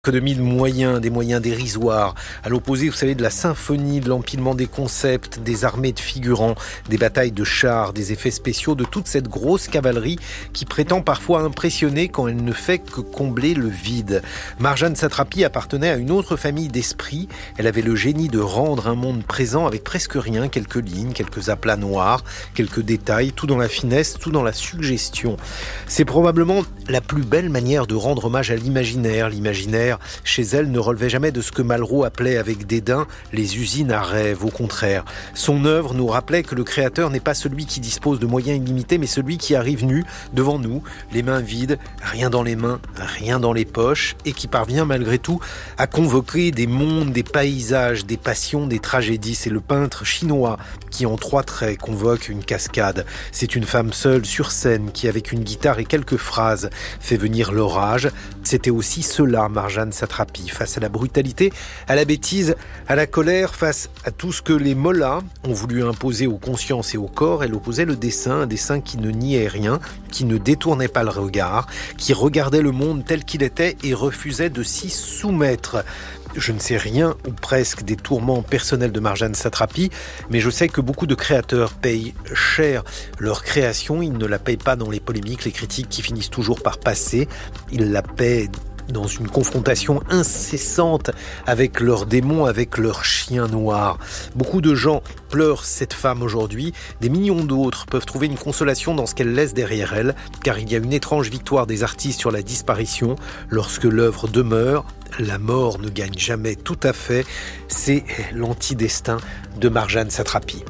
Économie de moyens, des moyens dérisoires, à l'opposé, vous savez, de la symphonie, de l'empilement des concepts, des armées de figurants, des batailles de chars, des effets spéciaux, de toute cette grosse cavalerie qui prétend parfois impressionner quand elle ne fait que combler le vide. Marjane Satrapi appartenait à une autre famille d'esprit. Elle avait le génie de rendre un monde présent avec presque rien, quelques lignes, quelques aplats noirs, quelques détails, tout dans la finesse, tout dans la suggestion. C'est probablement la plus belle manière de rendre hommage à l'imaginaire. L'imaginaire, chez elle, ne relevait jamais de ce que Malraux appelait avec dédain les usines à rêves. Au contraire, son œuvre nous rappelait que le créateur n'est pas celui qui dispose de moyens illimités, mais celui qui arrive nu devant nous, les mains vides, rien dans les mains, rien dans les poches, et qui parvient malgré tout à convoquer des mondes, des paysages, des passions, des tragédies. C'est le peintre chinois qui, en 3 traits, convoque une cascade. C'est une femme seule sur scène qui, avec une guitare et quelques phrases, fait venir l'orage. C'était aussi cela, Marjane Satrapi, face à la brutalité, à la bêtise, à la colère, face à tout ce que les mollahs ont voulu imposer aux consciences et au corps. Elle opposait le dessin, un dessin qui ne niait rien, qui ne détournait pas le regard, qui regardait le monde tel qu'il était et refusait de s'y soumettre. Je ne sais rien, ou presque, des tourments personnels de Marjane Satrapi, mais je sais que beaucoup de créateurs payent cher leur création. Ils ne la payent pas dans les polémiques, les critiques qui finissent toujours par passer. Ils la paient dans une confrontation incessante avec leurs démons, avec leurs chiens noirs. Beaucoup de gens pleurent cette femme aujourd'hui. Des millions d'autres peuvent trouver une consolation dans ce qu'elle laisse derrière elle, car il y a une étrange victoire des artistes sur la disparition. Lorsque l'œuvre demeure, la mort ne gagne jamais tout à fait. C'est l'antidestin de Marjane Satrapi.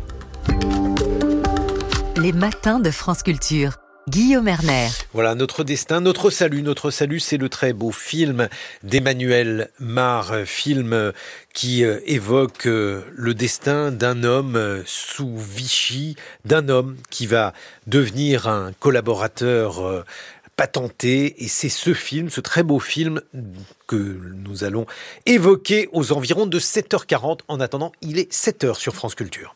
Les matins de France Culture. Guillaume Erner. Voilà, notre destin, notre salut. Notre salut, c'est le très beau film d'Emmanuel Mar, film qui évoque le destin d'un homme sous Vichy, d'un homme qui va devenir un collaborateur patenté. Et c'est ce film, ce très beau film que nous allons évoquer aux environs de 7h40. En attendant, il est 7h sur France Culture.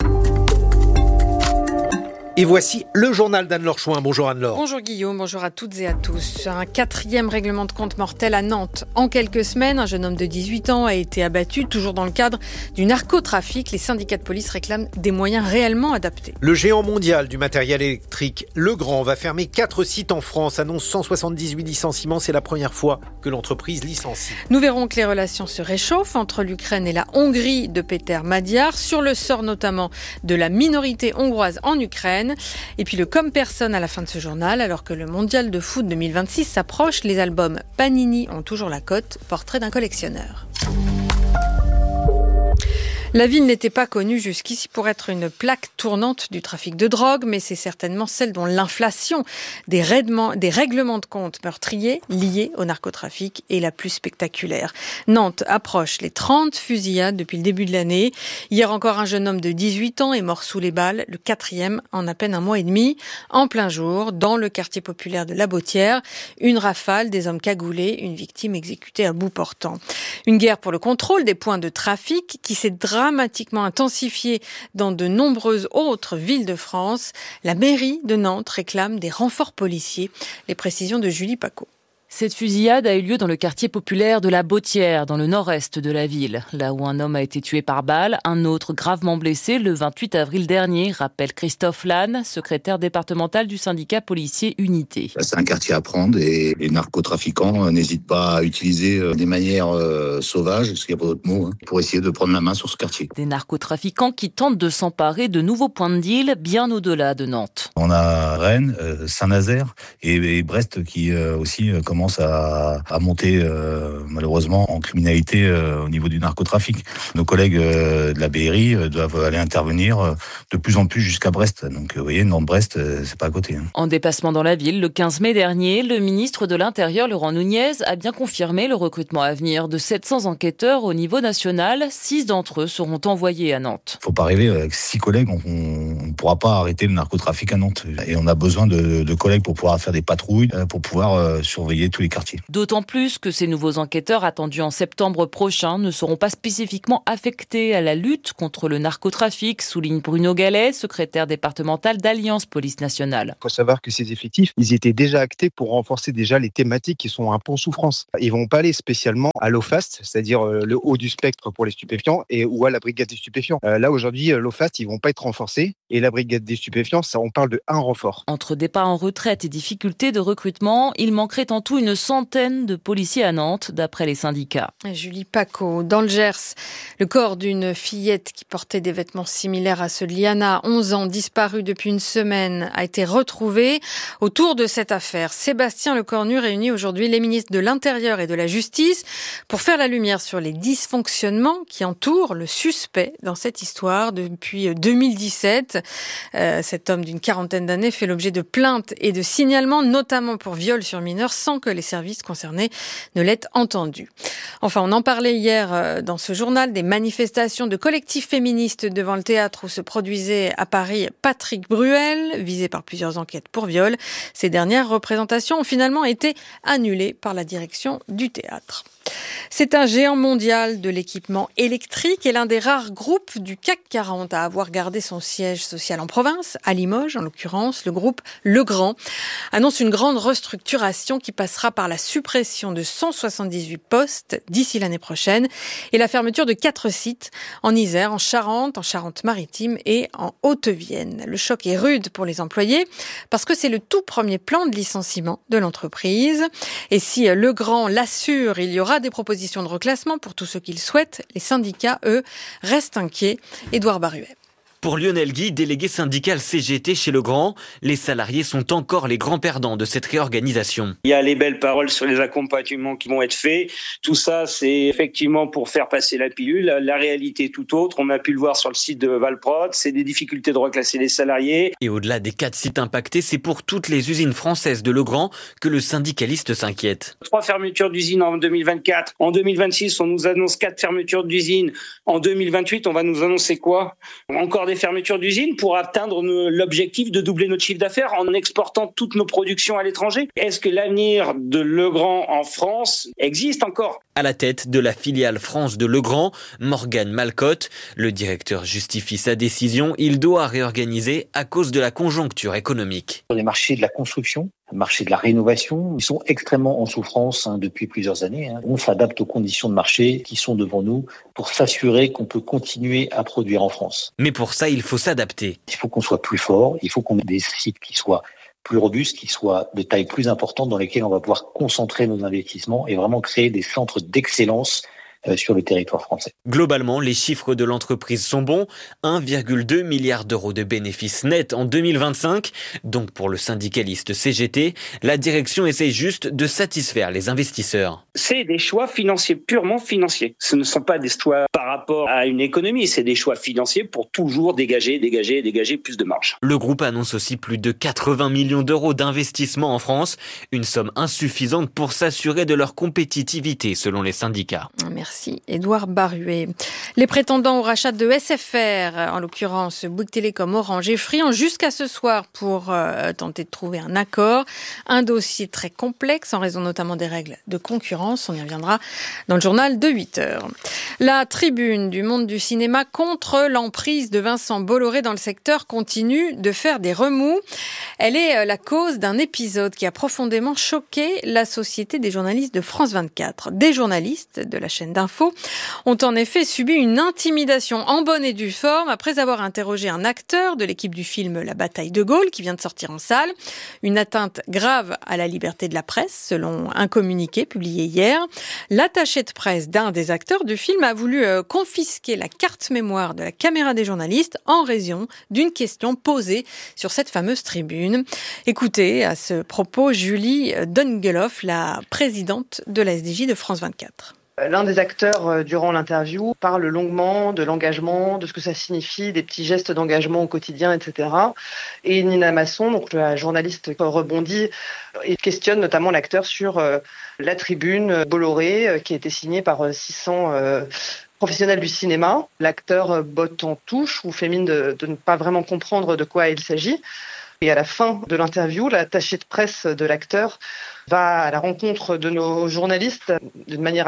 Et voici le journal d'Anne-Laure Chouin. Bonjour Anne-Laure. Bonjour Guillaume, bonjour à toutes et à tous. Un 4e règlement de compte mortel à Nantes. En quelques semaines, un jeune homme de 18 ans a été abattu, toujours dans le cadre du narcotrafic. Les syndicats de police réclament des moyens réellement adaptés. Le géant mondial du matériel électrique, Legrand, va fermer 4 sites en France, annonce 178 licenciements. C'est la première fois que l'entreprise licencie. Nous verrons que les relations se réchauffent entre l'Ukraine et la Hongrie de Peter Madiar, sur le sort notamment de la minorité hongroise en Ukraine. Et puis le comme personne à la fin de ce journal, alors que le mondial de foot 2026 s'approche, les albums Panini ont toujours la cote, portrait d'un collectionneur. La ville n'était pas connue jusqu'ici pour être une plaque tournante du trafic de drogue, mais c'est certainement celle dont l'inflation des règlements de compte meurtriers liés au narcotrafic est la plus spectaculaire. Nantes approche les 30 fusillades depuis le début de l'année. Hier encore, un jeune homme de 18 ans est mort sous les balles, le 4e en à peine un mois et demi, en plein jour, dans le quartier populaire de La Bautière. Une rafale, des hommes cagoulés, une victime exécutée à bout portant. Une guerre pour le contrôle des points de trafic qui s'est dramatiquement intensifiée dans de nombreuses autres villes de France. La mairie de Nantes réclame des renforts policiers. Les précisions de Julie Paco. Cette fusillade a eu lieu dans le quartier populaire de La Bautière, dans le nord-est de la ville. Là où un homme a été tué par balle, un autre gravement blessé le 28 avril dernier, rappelle Christophe Lannes, secrétaire départemental du syndicat policier Unité. C'est un quartier à prendre et les narcotrafiquants n'hésitent pas à utiliser des manières sauvages, parce qu'il n'y a pas d'autre mot, pour essayer de prendre la main sur ce quartier. Des narcotrafiquants qui tentent de s'emparer de nouveaux points de deal bien au-delà de Nantes. On a Rennes, Saint-Nazaire et Brest qui aussi commence à monter malheureusement en criminalité au niveau du narcotrafic. Nos collègues de la BRI doivent aller intervenir de plus en plus jusqu'à Brest. Donc vous voyez, Nantes-Brest, c'est pas à côté. En déplacement dans la ville, le 15 mai dernier, le ministre de l'Intérieur, Laurent Nunez, a bien confirmé le recrutement à venir de 700 enquêteurs au niveau national. 6 d'entre eux seront envoyés à Nantes. Faut pas rêver, avec 6 collègues, on ne pourra pas arrêter le narcotrafic à Nantes. Et on a besoin de collègues pour pouvoir faire des patrouilles, pour pouvoir surveiller tous les quartiers. D'autant plus que ces nouveaux enquêteurs attendus en septembre prochain ne seront pas spécifiquement affectés à la lutte contre le narcotrafic, souligne Bruno Gallet, secrétaire départemental d'Alliance Police Nationale. Il faut savoir que ces effectifs, ils étaient déjà actés pour renforcer déjà les thématiques qui sont un peu en souffrance. Ils vont pas aller spécialement à l'OFAST, c'est-à-dire le haut du spectre pour les stupéfiants, ou à la brigade des stupéfiants. Là aujourd'hui, l'OFAST, ils vont pas être renforcés, et la brigade des stupéfiants, ça, on parle de un renfort. Entre départ en retraite et difficultés de recrutement, il manquerait en tout une centaine de policiers à Nantes, d'après les syndicats. Julie Paco, dans le Gers, le corps d'une fillette qui portait des vêtements similaires à ceux de Liana, 11 ans, disparue depuis une semaine, a été retrouvé. Autour de cette affaire, Sébastien Lecornu réunit aujourd'hui les ministres de l'Intérieur et de la Justice pour faire la lumière sur les dysfonctionnements qui entourent le suspect dans cette histoire depuis 2017. Cet homme d'une quarantaine d'années fait l'objet de plaintes et de signalements, notamment pour viol sur mineurs, sans que les services concernés ne l'aient entendu. Enfin, on en parlait hier dans ce journal, des manifestations de collectifs féministes devant le théâtre où se produisait à Paris Patrick Bruel, visé par plusieurs enquêtes pour viol. Ces dernières représentations ont finalement été annulées par la direction du théâtre. C'est un géant mondial de l'équipement électrique et l'un des rares groupes du CAC 40 à avoir gardé son siège social en province, à Limoges en l'occurrence. Le groupe Legrand annonce une grande restructuration qui passera par la suppression de 178 postes d'ici l'année prochaine et la fermeture de 4 sites en Isère, en Charente, en Charente-Maritime et en Haute-Vienne. Le choc est rude pour les employés parce que c'est le tout premier plan de licenciement de l'entreprise. Et si Legrand l'assure, il y aura des propositions de reclassement pour tous ceux qui le souhaitent. Les syndicats, eux, restent inquiets. Édouard Baruet. Pour Lionel Guy, délégué syndical CGT chez Legrand, les salariés sont encore les grands perdants de cette réorganisation. Il y a les belles paroles sur les accompagnements qui vont être faits. Tout ça, c'est effectivement pour faire passer la pilule. La réalité est tout autre. On a pu le voir sur le site de Valprod. C'est des difficultés de reclasser les salariés. Et au-delà des 4 sites impactés, c'est pour toutes les usines françaises de Legrand que le syndicaliste s'inquiète. 3 fermetures d'usines en 2024. En 2026, on nous annonce 4 fermetures d'usines. En 2028, on va nous annoncer quoi ? Encore des fermetures d'usines pour atteindre l'objectif de doubler notre chiffre d'affaires en exportant toutes nos productions à l'étranger. Est-ce que l'avenir de Legrand en France existe encore ? À la tête de la filiale France de Legrand, Morgane Malcotte, le directeur justifie sa décision. Il doit réorganiser à cause de la conjoncture économique. Sur les marchés de la construction, le marché de la rénovation, ils sont extrêmement en souffrance depuis plusieurs années. On s'adapte aux conditions de marché qui sont devant nous pour s'assurer qu'on peut continuer à produire en France. Mais pour ça, il faut s'adapter. Il faut qu'on soit plus fort, il faut qu'on ait des sites qui soient plus robustes, qui soient de taille plus importante, dans lesquels on va pouvoir concentrer nos investissements et vraiment créer des centres d'excellence sur le territoire français. Globalement, les chiffres de l'entreprise sont bons. 1,2 milliard d'euros de bénéfices nets en 2025. Donc pour le syndicaliste CGT, la direction essaie juste de satisfaire les investisseurs. C'est des choix financiers, purement financiers. Ce ne sont pas des choix par rapport à une économie, c'est des choix financiers pour toujours dégager plus de marge. Le groupe annonce aussi plus de 80 millions d'euros d'investissement en France, une somme insuffisante pour s'assurer de leur compétitivité selon les syndicats. Merci Édouard Baruet. Les prétendants au rachat de SFR, en l'occurrence Bouygues Télécom, Orange et Free, ont jusqu'à ce soir pour tenter de trouver un accord. Un dossier très complexe en raison notamment des règles de concurrence. On y reviendra dans le journal de 8h. La tribune du monde du cinéma contre l'emprise de Vincent Bolloré dans le secteur continue de faire des remous. Elle est la cause d'un épisode qui a profondément choqué la Société des journalistes de France 24. Des journalistes de la chaîne d'Info ont en effet subi une intimidation en bonne et due forme après avoir interrogé un acteur de l'équipe du film La Bataille de Gaulle qui vient de sortir en salle. Une atteinte grave à la liberté de la presse, selon un communiqué publié hier. L'attaché de presse d'un des acteurs du film a voulu confisquer la carte mémoire de la caméra des journalistes en raison d'une question posée sur cette fameuse tribune. Écoutez à ce propos Julie Dungeloff, la présidente de la SDJ de France 24. L'un des acteurs, durant l'interview, parle longuement de l'engagement, de ce que ça signifie, des petits gestes d'engagement au quotidien, etc. Et Nina Masson, donc la journaliste, rebondit et questionne notamment l'acteur sur la tribune Bolloré, qui a été signée par 600 professionnels du cinéma. L'acteur botte en touche ou fait mine de ne pas vraiment comprendre de quoi il s'agit. Et à la fin de l'interview, l'attaché de presse de l'acteur va à la rencontre de nos journalistes d'une manière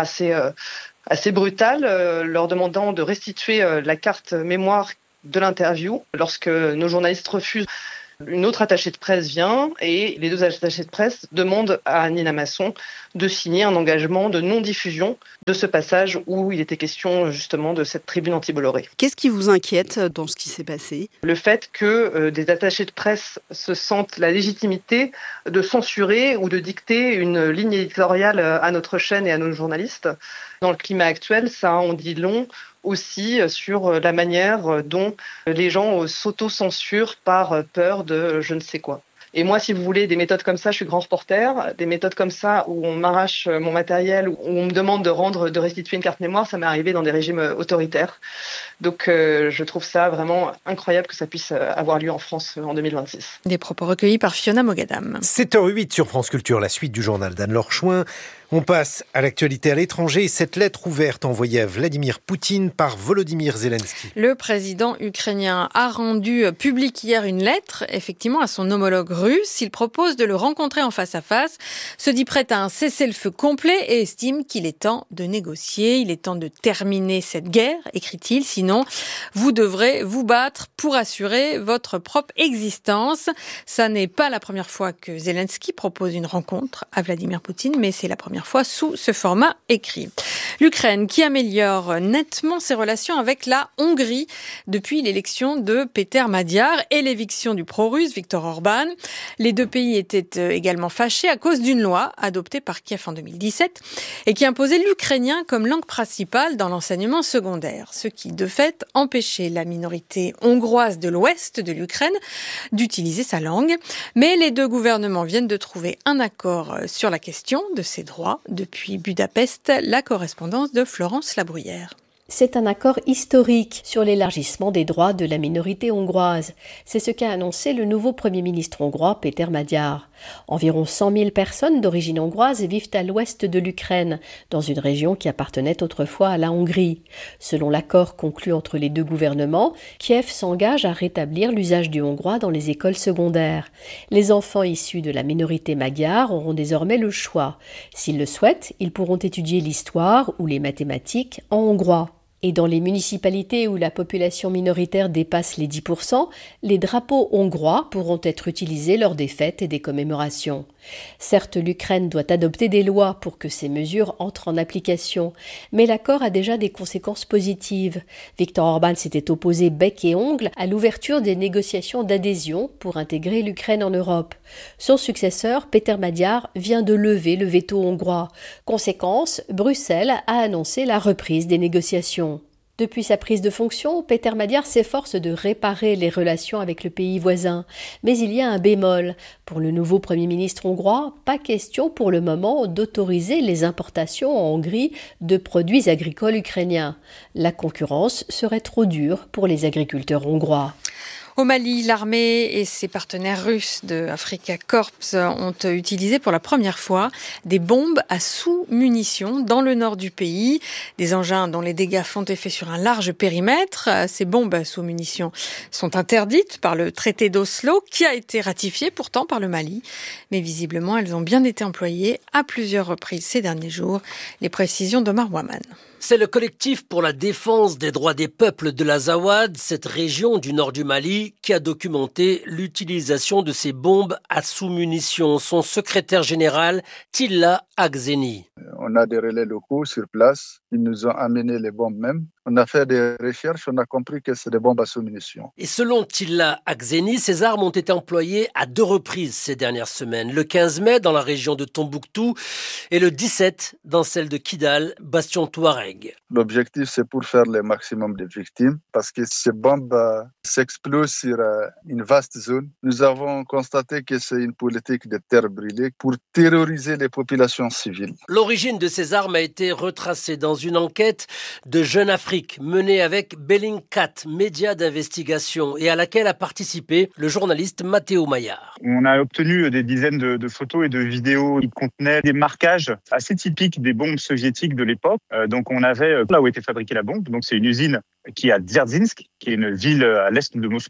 assez brutale, leur demandant de restituer la carte mémoire de l'interview. Lorsque nos journalistes refusent, une autre attachée de presse vient et les deux attachés de presse demandent à Nina Masson de signer un engagement de non-diffusion de ce passage où il était question justement de cette tribune anti-Bolloré. Qu'est-ce qui vous inquiète dans ce qui s'est passé ? Le fait que des attachés de presse se sentent la légitimité de censurer ou de dicter une ligne éditoriale à notre chaîne et à nos journalistes. Dans le climat actuel, ça en dit long aussi sur la manière dont les gens s'auto-censurent par peur de je ne sais quoi. Et moi, si vous voulez, des méthodes comme ça, je suis grand reporter, des méthodes comme ça où on m'arrache mon matériel, où on me demande de restituer une carte mémoire, ça m'est arrivé dans des régimes autoritaires. Donc je trouve ça vraiment incroyable que ça puisse avoir lieu en France en 2026. Des propos recueillis par Fiona Mogadam. 7h08 sur France Culture, la suite du journal d'Anne-Laure Chouin. On passe à l'actualité à l'étranger. Cette lettre ouverte envoyée à Vladimir Poutine par Volodymyr Zelensky. Le président ukrainien a rendu publique hier une lettre, effectivement, à son homologue russe. Il propose de le rencontrer en face à face, se dit prêt à un cessez-le-feu complet et estime qu'il est temps de négocier. Il est temps de terminer cette guerre, écrit-il. Sinon, vous devrez vous battre pour assurer votre propre existence. Ça n'est pas la première fois que Zelensky propose une rencontre à Vladimir Poutine, mais c'est la première fois sous ce format écrit. L'Ukraine qui améliore nettement ses relations avec la Hongrie depuis l'élection de Péter Magyar et l'éviction du pro-russe Viktor Orban. Les deux pays étaient également fâchés à cause d'une loi adoptée par Kiev en 2017 et qui imposait l'ukrainien comme langue principale dans l'enseignement secondaire, ce qui de fait empêchait la minorité hongroise de l'ouest de l'Ukraine d'utiliser sa langue. Mais les deux gouvernements viennent de trouver un accord sur la question de ces droits. Depuis Budapest, la correspondance de Florence Labruyère. C'est un accord historique sur l'élargissement des droits de la minorité hongroise. C'est ce qu'a annoncé le nouveau Premier ministre hongrois, Péter Magyar. Environ 100 000 personnes d'origine hongroise vivent à l'ouest de l'Ukraine, dans une région qui appartenait autrefois à la Hongrie. Selon l'accord conclu entre les deux gouvernements, Kiev s'engage à rétablir l'usage du hongrois dans les écoles secondaires. Les enfants issus de la minorité magyare auront désormais le choix. S'ils le souhaitent, ils pourront étudier l'histoire ou les mathématiques en hongrois. Et dans les municipalités où la population minoritaire dépasse les 10%, les drapeaux hongrois pourront être utilisés lors des fêtes et des commémorations. Certes, l'Ukraine doit adopter des lois pour que ces mesures entrent en application, mais l'accord a déjà des conséquences positives. Viktor Orban s'était opposé bec et ongle à l'ouverture des négociations d'adhésion pour intégrer l'Ukraine en Europe. Son successeur, Péter Magyar, vient de lever le veto hongrois. Conséquence, Bruxelles a annoncé la reprise des négociations. Depuis sa prise de fonction, Péter Magyar s'efforce de réparer les relations avec le pays voisin. Mais il y a un bémol. Pour le nouveau Premier ministre hongrois, pas question pour le moment d'autoriser les importations en Hongrie de produits agricoles ukrainiens. La concurrence serait trop dure pour les agriculteurs hongrois. Au Mali, l'armée et ses partenaires russes de Africa Corps ont utilisé pour la première fois des bombes à sous-munitions dans le nord du pays. Des engins dont les dégâts font effet sur un large périmètre. Ces bombes à sous-munitions sont interdites par le traité d'Oslo qui a été ratifié pourtant par le Mali. Mais visiblement, elles ont bien été employées à plusieurs reprises ces derniers jours. Les précisions d'Omar Waman. C'est le collectif pour la défense des droits des peuples de l'Azawad, cette région du nord du Mali, qui a documenté l'utilisation de ces bombes à sous-munitions. Son secrétaire général, Tilla Agzeni. On a des relais locaux sur place. Ils nous ont amené les bombes même. On a fait des recherches, on a compris que c'est des bombes à sous-munitions. Et selon Tilla Agzeni, ces armes ont été employées à 2 reprises ces dernières semaines. Le 15 mai dans la région de Tombouctou et le 17 dans celle de Kidal, bastion Touareg. L'objectif, c'est pour faire le maximum de victimes parce que ces bombes s'explosent sur une vaste zone. Nous avons constaté que c'est une politique de terre brûlée pour terroriser les populations civiles. L'origine de ces armes a été retracée dans une enquête de Jeune Afrique menée avec Bellingcat, média d'investigation, et à laquelle a participé le journaliste Matteo Maillard. On a obtenu des dizaines de photos et de vidéos qui contenaient des marquages assez typiques des bombes soviétiques de l'époque. Donc on avait là où était fabriquée la bombe, donc c'est une usine qui est à Dzerzhinsk, qui est une ville à l'est de Moscou.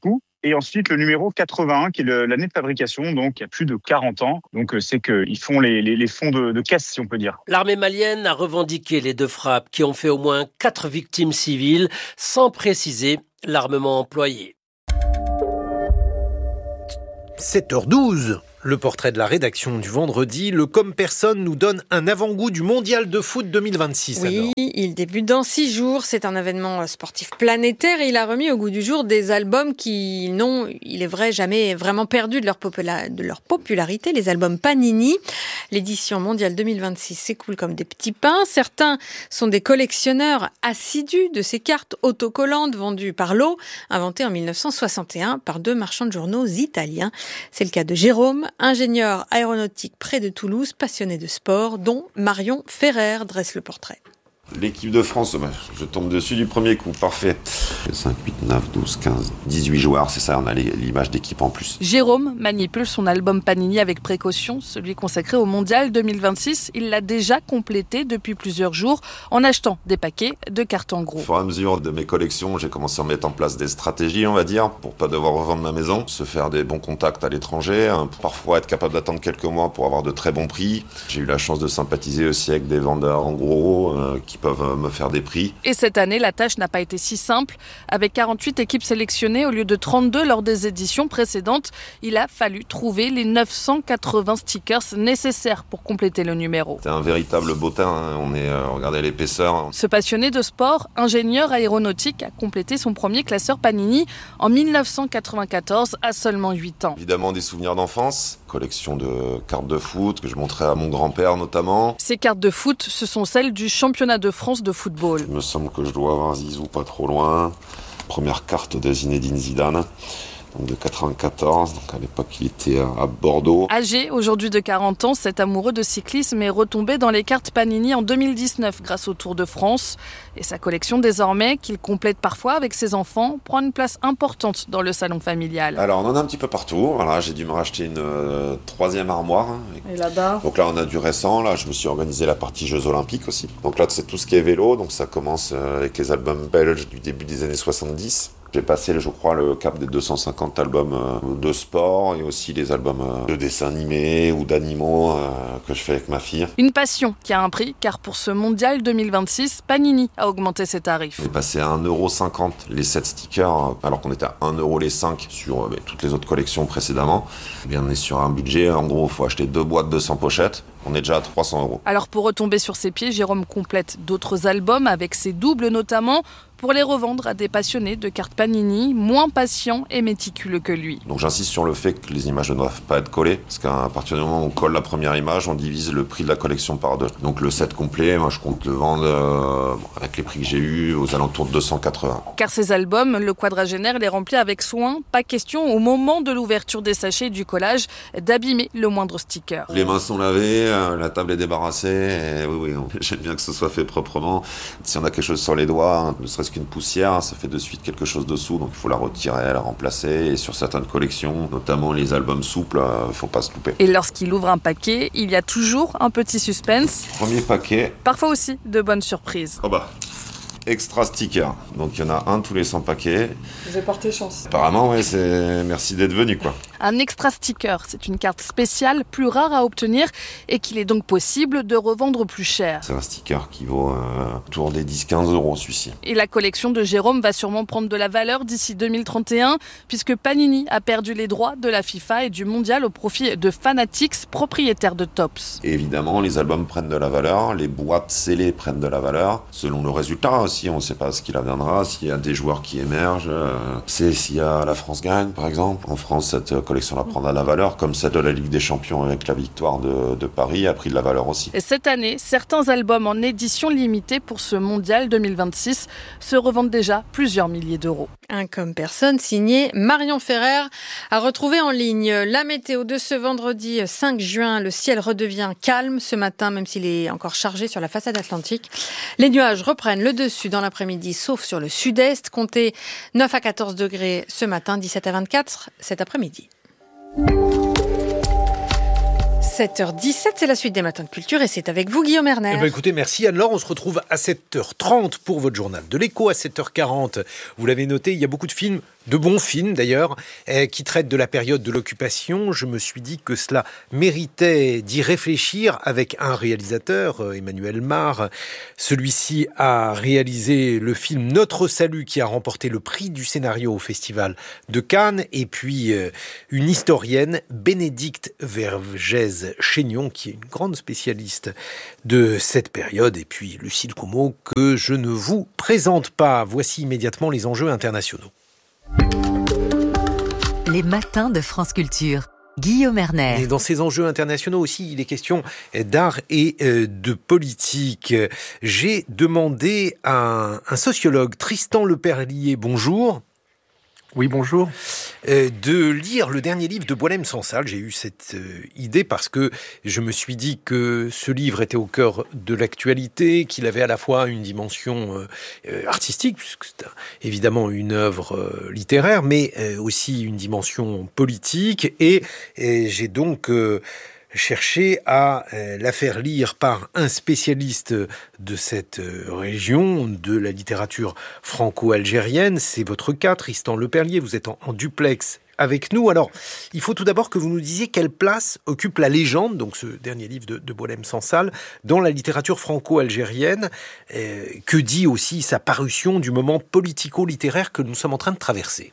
Et ensuite, le numéro 81, qui est l'année de fabrication, donc il y a plus de 40 ans. Donc c'est qu'ils font les fonds de caisse, si on peut dire. L'armée malienne a revendiqué les 2 frappes qui ont fait au moins 4 victimes civiles, sans préciser l'armement employé. 7h12. Le portrait de la rédaction du vendredi. Le Comme Personne nous donne un avant-goût du mondial de foot 2026. Oui, alors. Il débute dans 6 jours. C'est un événement sportif planétaire et il a remis au goût du jour des albums qui n'ont, il est vrai, jamais vraiment perdu de leur popularité, les albums Panini. L'édition mondiale 2026 s'écoule comme des petits pains. Certains sont des collectionneurs assidus de ces cartes autocollantes vendues par lot, inventées en 1961 par 2 marchands de journaux italiens. C'est le cas de Jérôme, ingénieur aéronautique près de Toulouse, passionné de sport, dont Marion Ferrer dresse le portrait. L'équipe de France, je tombe dessus du premier coup, parfait. 5, 8, 9, 12, 15, 18 joueurs, c'est ça, on a l'image d'équipe en plus. Jérôme manipule son album Panini avec précaution, celui consacré au Mondial 2026. Il l'a déjà complété depuis plusieurs jours en achetant des paquets de cartes en gros. Au fur et à mesure de mes collections, j'ai commencé à mettre en place des stratégies, on va dire, pour pas devoir revendre ma maison, se faire des bons contacts à l'étranger, parfois être capable d'attendre quelques mois pour avoir de très bons prix. J'ai eu la chance de sympathiser aussi avec des vendeurs en gros qui peuvent me faire des prix. Et cette année, la tâche n'a pas été si simple. Avec 48 équipes sélectionnées au lieu de 32 lors des éditions précédentes, il a fallu trouver les 980 stickers nécessaires pour compléter le numéro. C'est un véritable bottin, regardez l'épaisseur. Ce passionné de sport, ingénieur aéronautique, a complété son premier classeur Panini en 1994 à seulement 8 ans. Évidemment des souvenirs d'enfance, collection de cartes de foot que je montrais à mon grand-père notamment. Ces cartes de foot, ce sont celles du championnat de France de football. Il me semble que je dois avoir Zizou pas trop loin. Première carte de Zinedine Zidane. Donc de 94, donc à l'époque il était à Bordeaux. Âgé aujourd'hui de 40 ans, cet amoureux de cyclisme est retombé dans les cartes Panini en 2019 grâce au Tour de France. Et sa collection désormais, qu'il complète parfois avec ses enfants, prend une place importante dans le salon familial. Alors on en a un petit peu partout, voilà, j'ai dû me racheter une 3e armoire. Et là-bas ? Donc là on a du récent, là je me suis organisé la partie Jeux Olympiques aussi. Donc là c'est tout ce qui est vélo, donc ça commence avec les albums belges du début des années 70. J'ai passé, je crois, le cap des 250 albums de sport et aussi les albums de dessins animés ou d'animaux que je fais avec ma fille. Une passion qui a un prix, car pour ce mondial 2026, Panini a augmenté ses tarifs. On est passé à 1,50€ les 7 stickers, alors qu'on était à 1€ les 5 sur toutes les autres collections précédemment. Eh bien, on est sur un budget, en gros, il faut acheter 2 boîtes de 100 pochettes. On est déjà à 300€. Alors pour retomber sur ses pieds, Jérôme complète d'autres albums avec ses doubles notamment pour les revendre à des passionnés de cartes Panini, moins patients et méticuleux que lui. Donc j'insiste sur le fait que les images ne doivent pas être collées, parce qu'à partir du moment où on colle la première image, on divise le prix de la collection par 2. Donc le set complet, moi je compte le vendre avec les prix que j'ai eus aux alentours de 280. Car ces albums, le quadragénaire les remplit avec soin, pas question au moment de l'ouverture des sachets et du collage d'abîmer le moindre sticker. Les mains sont lavées, la table est débarrassée, et oui, j'aime bien que ce soit fait proprement. Si on a quelque chose sur les doigts, ne serait-ce qu'une poussière, ça fait de suite quelque chose dessous, donc il faut la retirer, la remplacer. Et sur certaines collections, notamment les albums souples, faut pas se louper. Et lorsqu'il ouvre un paquet, il y a toujours un petit suspense. Premier paquet. Parfois aussi de bonnes surprises. Oh bah, extra sticker. Donc il y en a un tous les 100 paquets. Vous avez porté chance. Apparemment, ouais, merci d'être venu, quoi. Un extra sticker, c'est une carte spéciale, plus rare à obtenir et qu'il est donc possible de revendre plus cher. C'est un sticker qui vaut autour des 10-15€ celui-ci. Et la collection de Jérôme va sûrement prendre de la valeur d'ici 2031 puisque Panini a perdu les droits de la FIFA et du mondial au profit de Fanatics, propriétaire de Topps. Et évidemment, les albums prennent de la valeur, les boîtes scellées prennent de la valeur. Selon le résultat aussi, on ne sait pas ce qu'il adviendra, s'il y a des joueurs qui émergent. C'est s'il y a la France gagne, par exemple. En France, cette collection-là prendra de la valeur, comme celle de la Ligue des Champions avec la victoire de Paris a pris de la valeur aussi. Et cette année, certains albums en édition limitée pour ce mondial 2026 se revendent déjà plusieurs milliers d'euros. Un Comme Personne signé Marion Ferrer à retrouver en ligne. La météo de ce vendredi 5 juin, le ciel redevient calme ce matin, même s'il est encore chargé sur la façade atlantique. Les nuages reprennent le dessus dans l'après-midi, sauf sur le sud-est. Comptez 9 à 14 degrés ce matin, 17 à 24 cet après-midi. 7h17, c'est la suite des Matins de Culture et c'est avec vous Guillaume Erner. Écoutez, merci Anne-Laure, on se retrouve à 7h30 pour votre journal de l'écho, à 7h40. Vous l'avez noté, il y a beaucoup de films de bons films d'ailleurs, qui traitent de la période de l'occupation. Je me suis dit que cela méritait d'y réfléchir avec un réalisateur, Emmanuel Mar. Celui-ci a réalisé le film Notre Salut qui a remporté le prix du scénario au Festival de Cannes. Et puis une historienne, Bénédicte Vergès-Chaignon, qui est une grande spécialiste de cette période. Et puis Lucille Coumeau, que je ne vous présente pas. Voici immédiatement les enjeux internationaux. Les matins de France Culture. Guillaume Erner. Et dans ces enjeux internationaux aussi, il est question d'art et de politique. J'ai demandé à un sociologue, Tristan Leperlier, bonjour. Oui, bonjour. De lire le dernier livre de Boualem-Sansal. J'ai eu cette idée parce que je me suis dit que ce livre était au cœur de l'actualité, qu'il avait à la fois une dimension artistique, puisque c'est évidemment une œuvre littéraire, mais aussi une dimension politique. Et j'ai donc chercher à la faire lire par un spécialiste de cette région, de la littérature franco-algérienne. C'est votre cas, Tristan Leperlier. Vous êtes en duplex avec nous. Alors, il faut tout d'abord que vous nous disiez quelle place occupe la légende, donc ce dernier livre de Boualem-Sansal, dans la littérature franco-algérienne. Que dit aussi sa parution du moment politico-littéraire que nous sommes en train de traverser?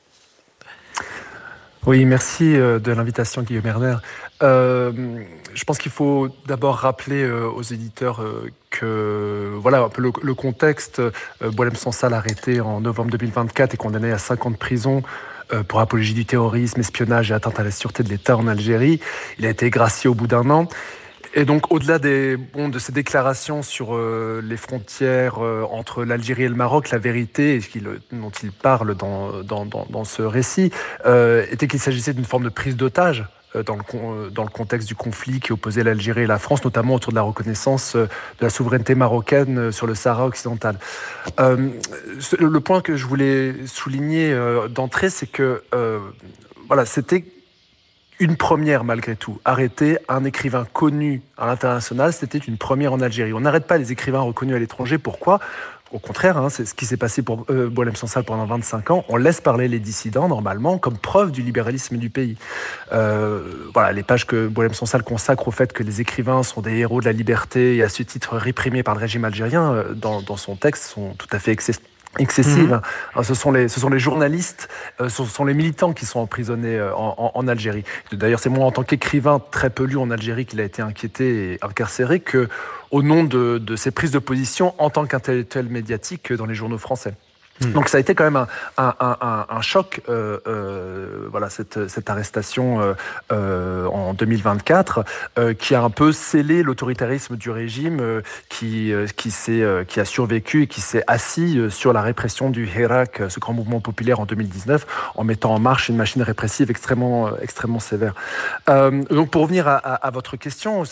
Oui, merci de l'invitation, Guillaume Erner. Je pense qu'il faut d'abord rappeler aux éditeurs que voilà un peu le contexte. Boualem-Sansal arrêté en novembre 2024 et condamné à 5 ans de prison pour apologie du terrorisme, espionnage et atteinte à la sûreté de l'État en Algérie. Il a été gracié au bout d'1 an. Et donc, au-delà de ces déclarations sur les frontières entre l'Algérie et le Maroc, la vérité dont il parle dans ce récit était qu'il s'agissait d'une forme de prise d'otage dans le contexte du conflit qui opposait l'Algérie et la France, notamment autour de la reconnaissance de la souveraineté marocaine sur le Sahara occidental. Le point que je voulais souligner d'entrée, c'est que voilà, c'était une première malgré tout. Arrêter un écrivain connu à l'international, c'était une première en Algérie. On n'arrête pas les écrivains reconnus à l'étranger. Pourquoi ? Au contraire, c'est ce qui s'est passé pour Boualem-Sansal pendant 25 ans. On laisse parler les dissidents, normalement, comme preuve du libéralisme du pays. Voilà, les pages que Boualem-Sansal consacre au fait que les écrivains sont des héros de la liberté et à ce titre réprimés par le régime algérien, dans son texte, sont tout à fait excessive. Ce sont les journalistes, ce sont les militants qui sont emprisonnés en Algérie. D'ailleurs, c'est moi, en tant qu'écrivain très peu lu en Algérie, qu'il a été inquiété et incarcéré, que au nom de ses prises de position en tant qu'intellectuel médiatique dans les journaux français. Donc ça a été quand même un choc, voilà, cette arrestation en 2024 qui a un peu scellé l'autoritarisme du régime qui a survécu et qui s'est assis sur la répression du Hirak, ce grand mouvement populaire en 2019, en mettant en marche une machine répressive extrêmement sévère. Donc pour revenir à votre question,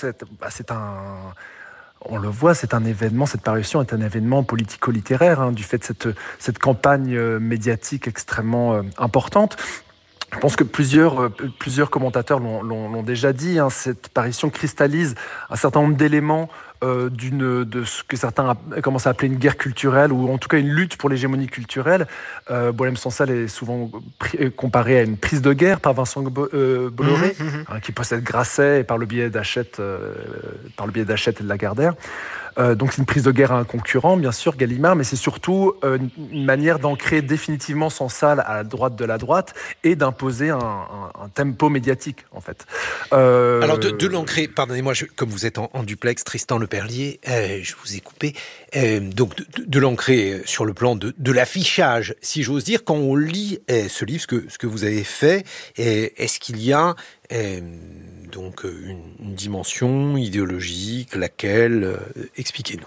on le voit, c'est un événement, cette parution est un événement politico-littéraire, du fait de cette campagne médiatique extrêmement importante. Je pense que plusieurs commentateurs l'ont déjà dit, cette parution cristallise un certain nombre d'éléments de ce que certains commencent à appeler une guerre culturelle, ou en tout cas une lutte pour l'hégémonie culturelle. Boualem-Sansal est souvent comparé à une prise de guerre par Vincent Bolloré, qui possède Grasset, et par le biais d'Hachette et de Lagardère. Donc c'est une prise de guerre à un concurrent, bien sûr, Gallimard, mais c'est surtout une manière d'ancrer définitivement Sansal à la droite de la droite et d'imposer un tempo médiatique, en fait. Alors de l'ancrer, pardonnez-moi, comme vous êtes en duplex, Tristan Leperlier, je vous ai coupé, donc de l'ancrer sur le plan de l'affichage, si j'ose dire, quand on lit ce livre, ce que vous avez fait, est-ce qu'il y a donc une dimension idéologique, laquelle expliquez-nous.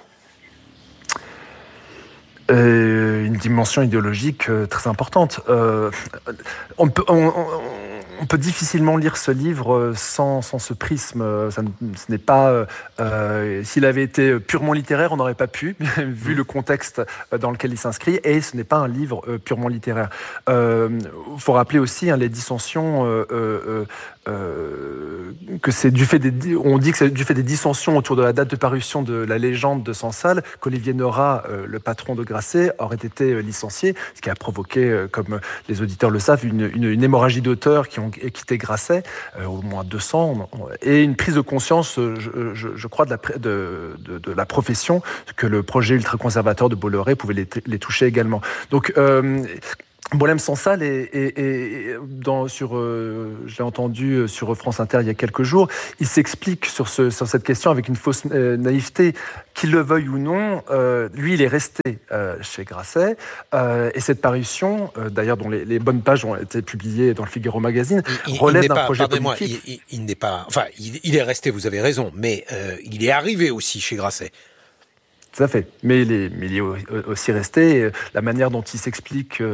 Une dimension idéologique très importante. On peut difficilement lire ce livre sans ce prisme. Ce n'est pas. S'il avait été purement littéraire, on n'aurait pas pu, vu le contexte dans lequel il s'inscrit. Et ce n'est pas un livre purement littéraire. Il faut rappeler aussi les dissensions c'est du fait on dit que c'est du fait des dissensions autour de la date de parution de La Légende de Sansal qu'Olivier Nora, le patron de Grasset, aurait été licencié, ce qui a provoqué, comme les auditeurs le savent, une hémorragie d'auteurs qui ont quitté Grasset, au moins 200, et une prise de conscience, je crois, de la profession, que le projet ultra-conservateur de Bolloré pouvait les toucher également. Donc, Boualem Sansal je l'ai entendu sur France Inter il y a quelques jours, il s'explique sur cette question avec une fausse naïveté, qu'il le veuille ou non, lui il est resté chez Grasset, et cette parution, d'ailleurs dont les bonnes pages ont été publiées dans le Figaro Magazine, relève d'un projet politique. Il n'est pas, enfin il est resté, vous avez raison, mais il est arrivé aussi chez Grasset. Tout à fait, mais il est aussi resté. La manière dont il s'explique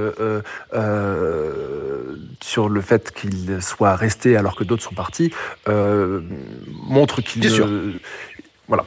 sur le fait qu'il soit resté alors que d'autres sont partis montre qu'il... Bien sûr. Voilà.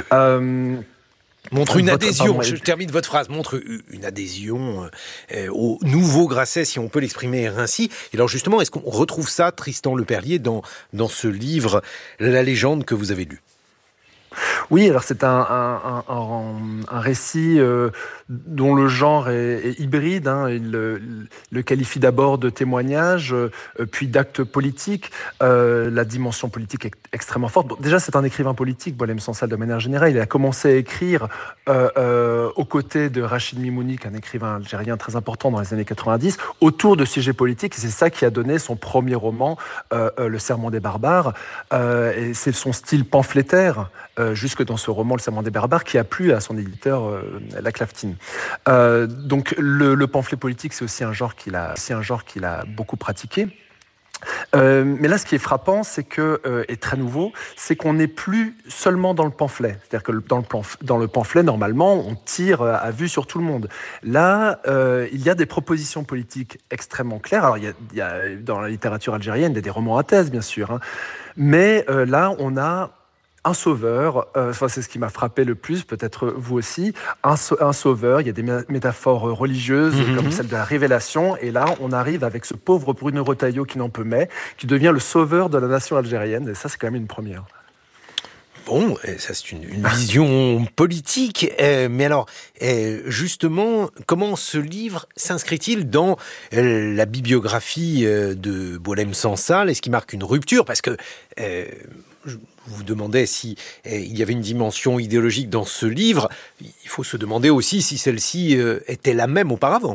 Montre une adhésion, je termine votre phrase, montre une adhésion au nouveau Grasset, si on peut l'exprimer ainsi. Et alors justement, est-ce qu'on retrouve ça, Tristan Leperlier, dans ce livre, La Légende, que vous avez lu ? Oui, alors c'est un récit dont le genre est hybride. Il le qualifie d'abord de témoignage, puis d'acte politique. La dimension politique est extrêmement forte. Bon, déjà, c'est un écrivain politique, Boualem Sansal, de manière générale. Il a commencé à écrire aux côtés de Rachid Mimouni, un écrivain algérien très important dans les années 90, autour de sujets politiques. Et c'est ça qui a donné son premier roman, Le Serment des Barbares. Et c'est son style pamphlétaire, jusque dans ce roman, Le Serment des Barbares, qui a plu à son éditeur, La Claftine. Donc le pamphlet politique, c'est aussi un genre qu'il a beaucoup pratiqué. Mais là, ce qui est frappant, c'est et très nouveau, c'est qu'on n'est plus seulement dans le pamphlet. C'est-à-dire que dans le pamphlet, normalement, on tire à vue sur tout le monde. Là, il y a des propositions politiques extrêmement claires. Alors, il y a dans la littérature algérienne, des romans à thèse, bien sûr. Mais là, on a un sauveur, c'est ce qui m'a frappé le plus, peut-être vous aussi, un sauveur. Il y a des métaphores religieuses comme celle de la révélation, et là on arrive avec ce pauvre Bruno Retailleau qui n'en peut mais, qui devient le sauveur de la nation algérienne, et ça c'est quand même une première. Bon, ça c'est une vision politique, mais alors justement, comment ce livre s'inscrit-il dans la bibliographie de Boualem Sansal? Est-ce qu'il marque une rupture? Parce que je vous demandais si il y avait une dimension idéologique dans ce livre. Il faut se demander aussi si celle-ci était la même auparavant.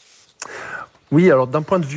Oui, alors d'un point de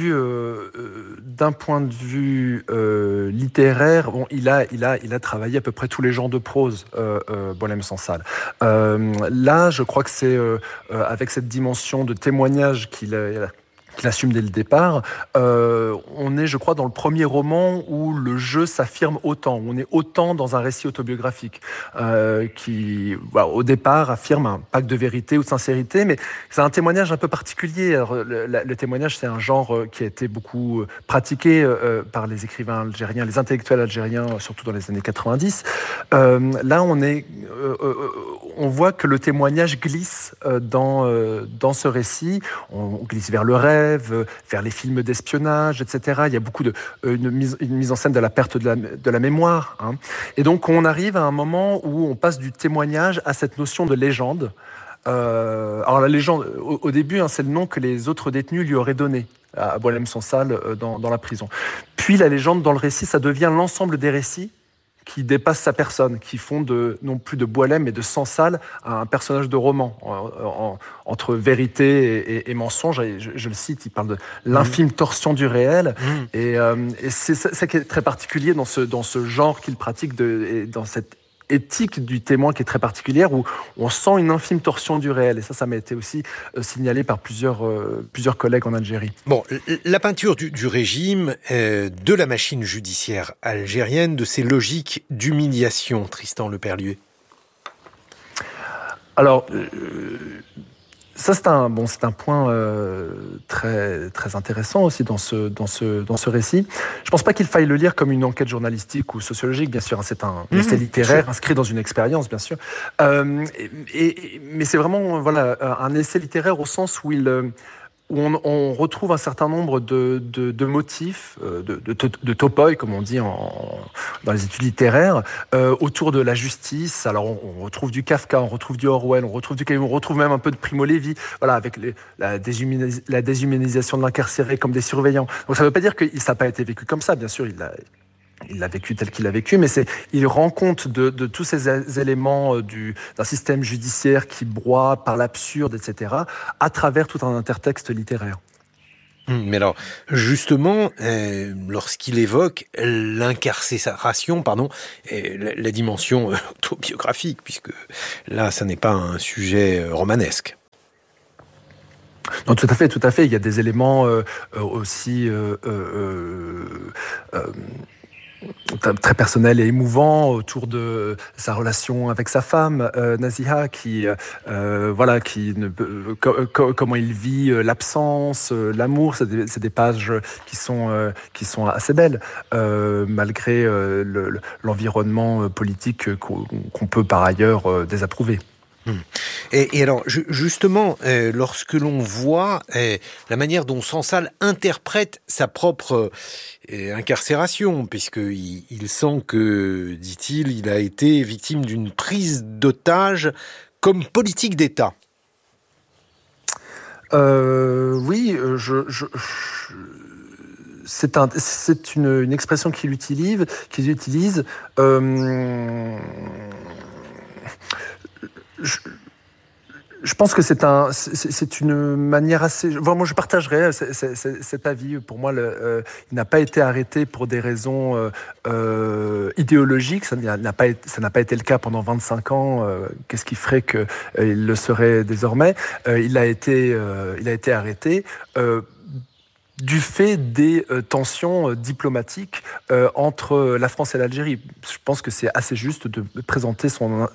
vue littéraire, bon, il a travaillé à peu près tous les genres de prose, Boualem Sansal. Là, je crois que c'est avec cette dimension de témoignage qu'il assume dès le départ. On est, je crois, dans le premier roman où le jeu s'affirme autant, où on est autant dans un récit autobiographique qui, au départ, affirme un pacte de vérité ou de sincérité, mais c'est un témoignage un peu particulier. Alors, le témoignage, c'est un genre qui a été beaucoup pratiqué par les écrivains algériens, les intellectuels algériens, surtout dans les années 90. Là, on voit que le témoignage glisse dans ce récit. On glisse vers le rêve, vers les films d'espionnage, etc. Il y a beaucoup une mise en scène de la perte de la mémoire. Et donc, on arrive à un moment où on passe du témoignage à cette notion de légende. Alors, la légende, au début, c'est le nom que les autres détenus lui auraient donné à Boualem Sansal dans la prison. Puis, la légende, dans le récit, ça devient l'ensemble des récits qui dépassent sa personne, qui font non plus de Boualem, mais de Sansal un personnage de roman, entre vérité et mensonge. Et je le cite, il parle de l'infime torsion du réel. Et c'est ça qui est très particulier dans ce genre qu'il pratique, et dans cette éthique du témoin qui est très particulière, où on sent une infime torsion du réel. Et ça m'a été aussi signalé par plusieurs collègues en Algérie. Bon, la peinture du régime, de la machine judiciaire algérienne, de ses logiques d'humiliation, Tristan Leperlier. Alors, ça c'est un point très très intéressant aussi dans ce récit. Je pense pas qu'il faille le lire comme une enquête journalistique ou sociologique, bien sûr. C'est un essai littéraire inscrit dans une expérience, bien sûr. Mais c'est vraiment un essai littéraire au sens où où on retrouve un certain nombre de motifs, de topoi, comme on dit dans les études littéraires, autour de la justice. Alors on retrouve du Kafka, on retrouve du Orwell, on retrouve du Camus, on retrouve même un peu de Primo Levi, voilà, avec la déshumanisation de l'incarcéré comme des surveillants. Donc ça ne veut pas dire que ça n'a pas été vécu comme ça, bien sûr, il l'a vécu tel qu'il l'a vécu, mais il rend compte de tous ces éléments d'un système judiciaire qui broie par l'absurde, etc., à travers tout un intertexte littéraire. Mais alors, justement, lorsqu'il évoque l'incarcération, la dimension autobiographique, puisque là, ça n'est pas un sujet romanesque. Non, tout à fait. Il y a des éléments aussi très personnel et émouvant autour de sa relation avec sa femme Naziha, comment il vit l'absence, l'amour. C'est des pages qui sont assez belles malgré l'environnement politique qu'on peut par ailleurs désapprouver. Et alors, justement, lorsque l'on voit la manière dont Sansal interprète sa propre incarcération, puisqu'il sent que, dit-il, il a été victime d'une prise d'otage comme politique d'État. Oui, c'est une expression qu'il utilise. Je pense que c'est une manière assez... Moi, je partagerais cet avis. Pour moi, il n'a pas été arrêté pour des raisons idéologiques. Ça n'a pas été le cas pendant 25 ans. Qu'est-ce qui ferait qu'il le serait désormais ? Il a été arrêté du fait des tensions diplomatiques entre la France et l'Algérie. Je pense que c'est assez juste de présenter son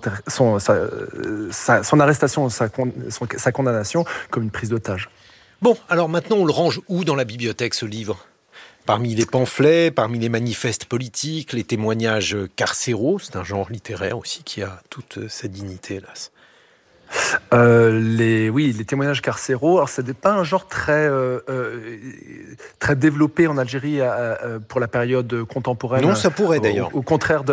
arrestation, sa condamnation comme une prise d'otage. Bon, alors maintenant on le range où dans la bibliothèque, ce livre ? Parmi les pamphlets, parmi les manifestes politiques, les témoignages carcéraux, c'est un genre littéraire aussi qui a toute sa dignité, hélas. Les témoignages carcéraux. Alors, ce n'est pas un genre très développé en Algérie pour la période contemporaine. Non, ça pourrait d'ailleurs. Au contraire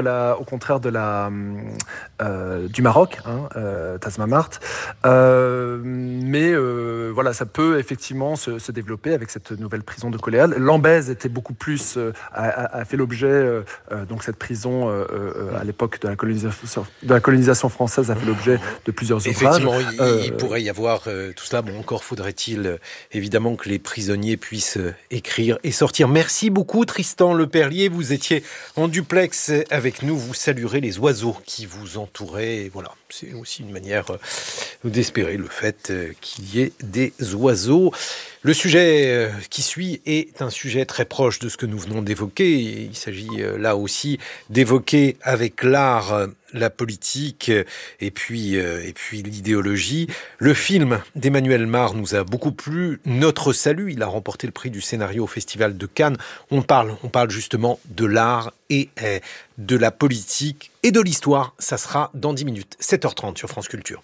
du Maroc, Tazmamart. Mais ça peut effectivement se développer avec cette nouvelle prison de Coléal. Lambèze était beaucoup plus a fait l'objet donc cette prison à l'époque de la colonisation française a fait l'objet de plusieurs ouvrages. Effectivement, il pourrait y avoir tout cela. Bon, encore faudrait-il évidemment que les prisonniers puissent écrire et sortir. Merci beaucoup Tristan Leperlier. Vous étiez en duplex avec nous. Vous saluerez les oiseaux qui vous entouraient. Et voilà, c'est aussi une manière d'espérer le fait qu'il y ait des oiseaux. Le sujet qui suit est un sujet très proche de ce que nous venons d'évoquer. Il s'agit là aussi d'évoquer avec l'art la politique et puis l'idéologie. Le film d'Emmanuel Mar nous a beaucoup plu. Notre salut, il a remporté le prix du scénario au Festival de Cannes. On parle justement de l'art et de la politique et de l'histoire. Ça sera dans 10 minutes, 7h30 sur France Culture.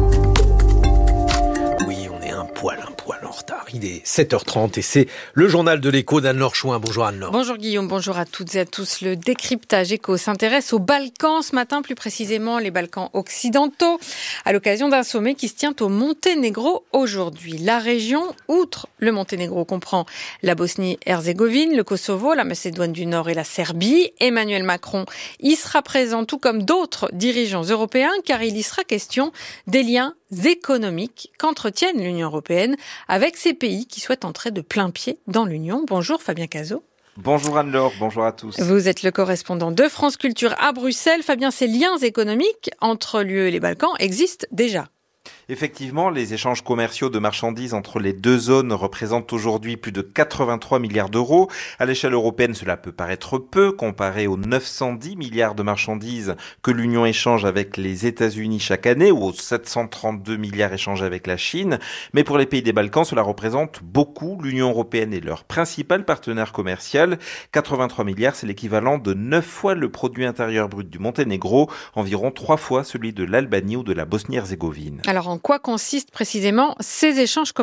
Oui, on est un poil en retard. Il est 7h30 et c'est le journal de l'écho d'Anne-Laure Chouin. Bonjour Anne-Laure. Bonjour Guillaume, bonjour à toutes et à tous. Le décryptage écho s'intéresse aux Balkans ce matin, plus précisément les Balkans occidentaux, à l'occasion d'un sommet qui se tient au Monténégro aujourd'hui. La région, outre le Monténégro, comprend la Bosnie-Herzégovine, le Kosovo, la Macédoine du Nord et la Serbie. Emmanuel Macron y sera présent, tout comme d'autres dirigeants européens, car il y sera question des liens économiques qu'entretiennent l'Union européenne avec ces pays qui souhaitent entrer de plein pied dans l'Union. Bonjour Fabien Cazot. Bonjour Anne-Laure, bonjour à tous. Vous êtes le correspondant de France Culture à Bruxelles. Fabien, ces liens économiques entre l'UE et les Balkans existent déjà. Effectivement, les échanges commerciaux de marchandises entre les deux zones représentent aujourd'hui plus de 83 milliards d'euros. À l'échelle européenne, cela peut paraître peu comparé aux 910 milliards de marchandises que l'Union échange avec les États-Unis chaque année ou aux 732 milliards échangés avec la Chine. Mais pour les pays des Balkans, cela représente beaucoup. L'Union européenne est leur principal partenaire commercial. 83 milliards, c'est l'équivalent de 9 fois le produit intérieur brut du Monténégro, environ 3 fois celui de l'Albanie ou de la Bosnie-Herzégovine. Alors, en quoi consistent précisément ces échanges commerciaux ?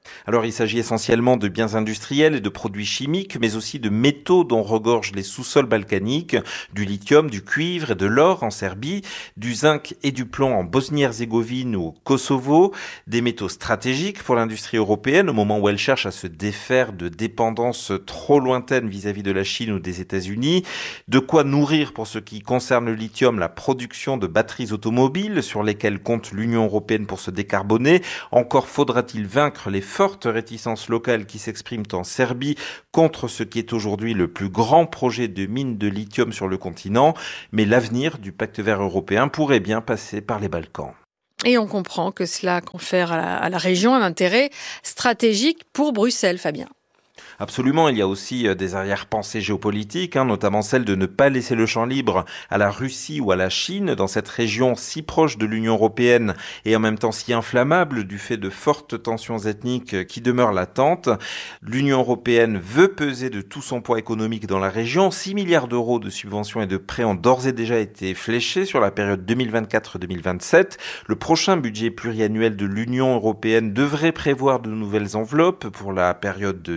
Alors il s'agit essentiellement de biens industriels et de produits chimiques, mais aussi de métaux dont regorgent les sous-sols balkaniques, du lithium, du cuivre et de l'or en Serbie, du zinc et du plomb en Bosnie-Herzégovine ou au Kosovo, des métaux stratégiques pour l'industrie européenne au moment où elle cherche à se défaire de dépendances trop lointaines vis-à-vis de la Chine ou des États-Unis, de quoi nourrir pour ce qui concerne le lithium la production de batteries automobiles sur lesquelles compte l'Union européenne pour se décarboner. Encore faudra-t-il vaincre les fortes réticences locales qui s'expriment en Serbie contre ce qui est aujourd'hui le plus grand projet de mine de lithium sur le continent. Mais l'avenir du pacte vert européen pourrait bien passer par les Balkans. Et on comprend que cela confère à la région un intérêt stratégique pour Bruxelles, Fabien. Absolument, il y a aussi des arrière-pensées géopolitiques, notamment celle de ne pas laisser le champ libre à la Russie ou à la Chine dans cette région si proche de l'Union européenne et en même temps si inflammable du fait de fortes tensions ethniques qui demeurent latentes. L'Union européenne veut peser de tout son poids économique dans la région. 6 milliards d'euros de subventions et de prêts ont d'ores et déjà été fléchés sur la période 2024-2027. Le prochain budget pluriannuel de l'Union européenne devrait prévoir de nouvelles enveloppes pour la période de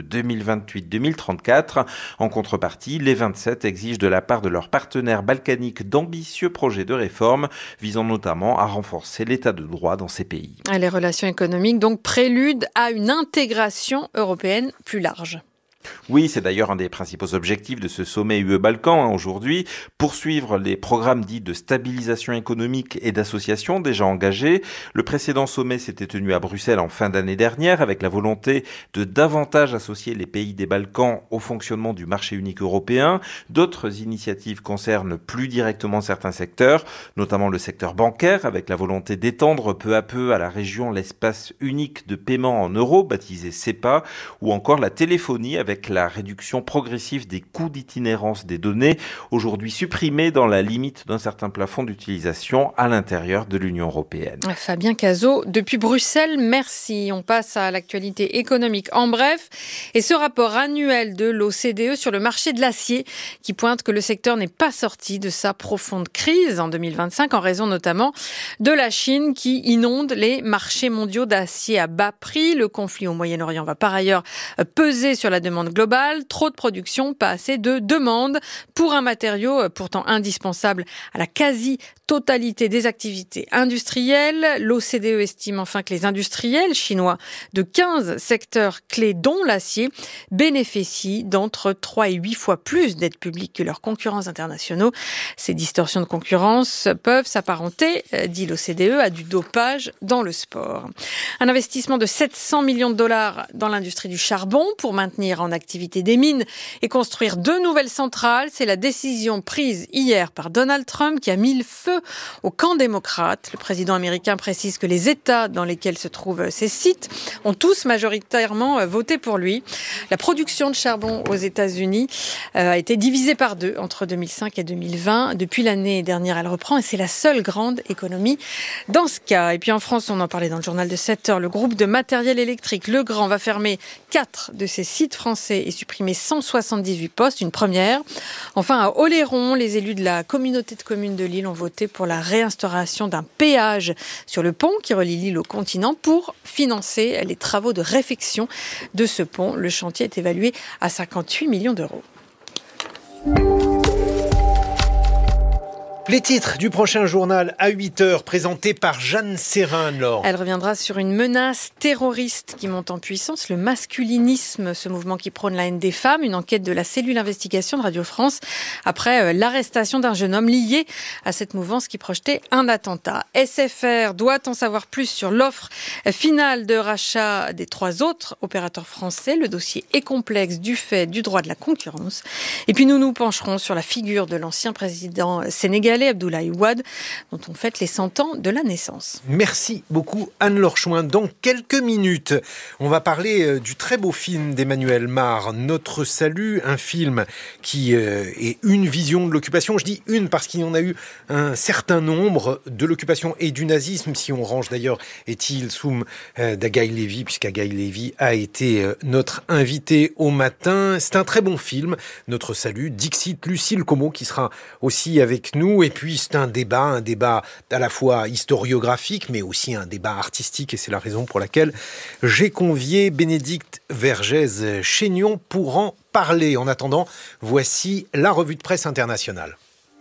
2028-2034. En contrepartie, les 27 exigent de la part de leurs partenaires balkaniques d'ambitieux projets de réforme visant notamment à renforcer l'état de droit dans ces pays. Les relations économiques, donc prélude à une intégration européenne plus large. Oui, c'est d'ailleurs un des principaux objectifs de ce sommet UE-Balkans aujourd'hui, poursuivre les programmes dits de stabilisation économique et d'association déjà engagés. Le précédent sommet s'était tenu à Bruxelles en fin d'année dernière avec la volonté de davantage associer les pays des Balkans au fonctionnement du marché unique européen. D'autres initiatives concernent plus directement certains secteurs, notamment le secteur bancaire avec la volonté d'étendre peu à peu à la région l'espace unique de paiement en euros, baptisé SEPA, ou encore la téléphonie avec la réduction progressive des coûts d'itinérance des données, aujourd'hui supprimés dans la limite d'un certain plafond d'utilisation à l'intérieur de l'Union européenne. Fabien Cazot, depuis Bruxelles, merci. On passe à l'actualité économique en bref. Et ce rapport annuel de l'OCDE sur le marché de l'acier qui pointe que le secteur n'est pas sorti de sa profonde crise en 2025 en raison notamment de la Chine qui inonde les marchés mondiaux d'acier à bas prix. Le conflit au Moyen-Orient va par ailleurs peser sur la demande globale, trop de production, pas assez de demande pour un matériau pourtant indispensable à la quasi-totalité des activités industrielles. L'OCDE estime enfin que les industriels chinois de 15 secteurs clés dont l'acier bénéficient d'entre 3 et 8 fois plus d'aides publiques que leurs concurrents internationaux. Ces distorsions de concurrence peuvent s'apparenter, dit l'OCDE, à du dopage dans le sport. Un investissement de 700 millions de dollars dans l'industrie du charbon pour maintenir en activité des mines et construire 2 nouvelles centrales. C'est la décision prise hier par Donald Trump qui a mis le feu au camp démocrate. Le président américain précise que les États dans lesquels se trouvent ces sites ont tous majoritairement voté pour lui. La production de charbon aux États-Unis a été divisée par 2 entre 2005 et 2020. Depuis l'année dernière, elle reprend et c'est la seule grande économie dans ce cas. Et puis en France, on en parlait dans le journal de 7 heures, le groupe de matériel électrique Legrand va fermer 4 de ses sites français et supprimer 178 postes, une première. Enfin, à Oléron, les élus de la communauté de communes de Lille ont voté pour la réinstauration d'un péage sur le pont qui relie Lille au continent pour financer les travaux de réfection de ce pont. Le chantier est évalué à 58 millions d'euros. Les titres du prochain journal à 8h, présentés par Jeanne Serrin, Laure. Elle reviendra sur une menace terroriste qui monte en puissance, le masculinisme, ce mouvement qui prône la haine des femmes, une enquête de la cellule investigation de Radio France après l'arrestation d'un jeune homme lié à cette mouvance qui projetait un attentat. SFR doit en savoir plus sur l'offre finale de rachat des 3 autres opérateurs français. Le dossier est complexe du fait du droit de la concurrence. Et puis nous nous pencherons sur la figure de l'ancien président sénégalais Abdoulaye Wade, dont on fête les 100 ans de la naissance. Merci beaucoup Anne-Laure Chouin. Dans quelques minutes, on va parler du très beau film d'Emmanuel Mar, Notre Salut, un film qui est une vision de l'occupation. Je dis une parce qu'il y en a eu un certain nombre de l'occupation et du nazisme, si on range d'ailleurs Etil Soum d'Agaï Lévy, puisqu'Agaï Lévy a été notre invité au matin. C'est un très bon film, Notre Salut. Dixit Lucille Como qui sera aussi avec nous. Et puis c'est un débat à la fois historiographique, mais aussi un débat artistique, et c'est la raison pour laquelle j'ai convié Bénédicte Vergès-Chaignon pour en parler. En attendant, voici la revue de presse internationale.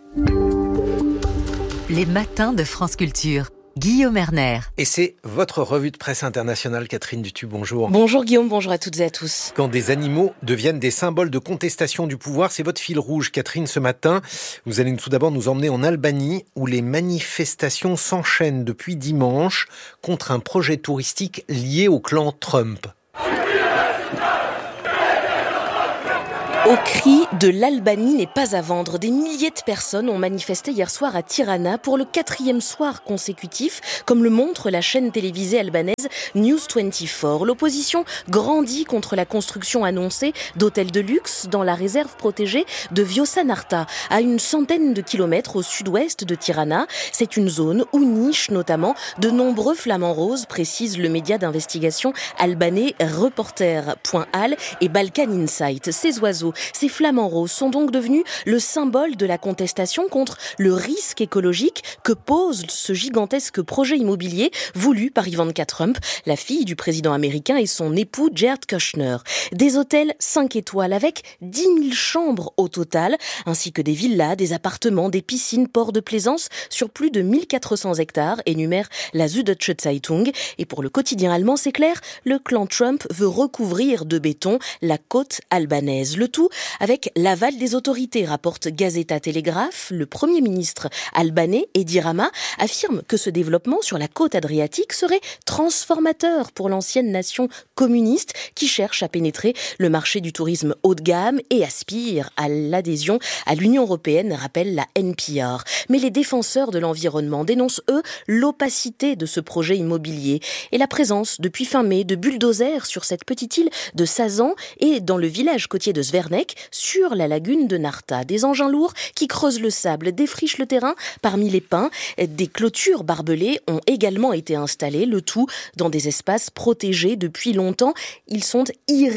Les matins de France Culture. Guillaume Erner. Et c'est votre revue de presse internationale, Catherine Dutu, bonjour. Bonjour Guillaume, bonjour à toutes et à tous. Quand des animaux deviennent des symboles de contestation du pouvoir, c'est votre fil rouge, Catherine, ce matin. Vous allez tout d'abord nous emmener en Albanie, où les manifestations s'enchaînent depuis dimanche contre un projet touristique lié au clan Trump. Au cri de l'Albanie n'est pas à vendre, des milliers de personnes ont manifesté hier soir à Tirana pour le 4e soir consécutif, comme le montre la chaîne télévisée albanaise News 24. L'opposition grandit contre la construction annoncée d'hôtels de luxe dans la réserve protégée de Vjosa Narta, à une centaine de kilomètres au sud-ouest de Tirana. C'est une zone où nichent notamment de nombreux flamants roses, précise le média d'investigation albanais Reporter.al et Balkan Insight. Ces oiseaux, ces flamants roses sont donc devenus le symbole de la contestation contre le risque écologique que pose ce gigantesque projet immobilier voulu par Ivanka Trump, la fille du président américain, et son époux Jared Kushner. Des hôtels 5 étoiles avec 10 000 chambres au total, ainsi que des villas, des appartements, des piscines, ports de plaisance sur plus de 1400 hectares, énumère la Süddeutsche Zeitung. Et pour le quotidien allemand, c'est clair, le clan Trump veut recouvrir de béton la côte albanaise. Le tout avec l'aval des autorités, rapporte Gazeta Telegraph. Le Premier ministre albanais, Edi Rama, affirme que ce développement sur la côte adriatique serait transformateur pour l'ancienne nation communiste qui cherche à pénétrer le marché du tourisme haut de gamme et aspire à l'adhésion à l'Union européenne, rappelle la NPR. Mais les défenseurs de l'environnement dénoncent, eux, l'opacité de ce projet immobilier et la présence, depuis fin mai, de bulldozers sur cette petite île de Sazan et dans le village côtier de Zvernek, sur la lagune de Narta. Des engins lourds qui creusent le sable, défrichent le terrain parmi les pins. Des clôtures barbelées ont également été installées, le tout dans des espaces protégés depuis longtemps. Ils sont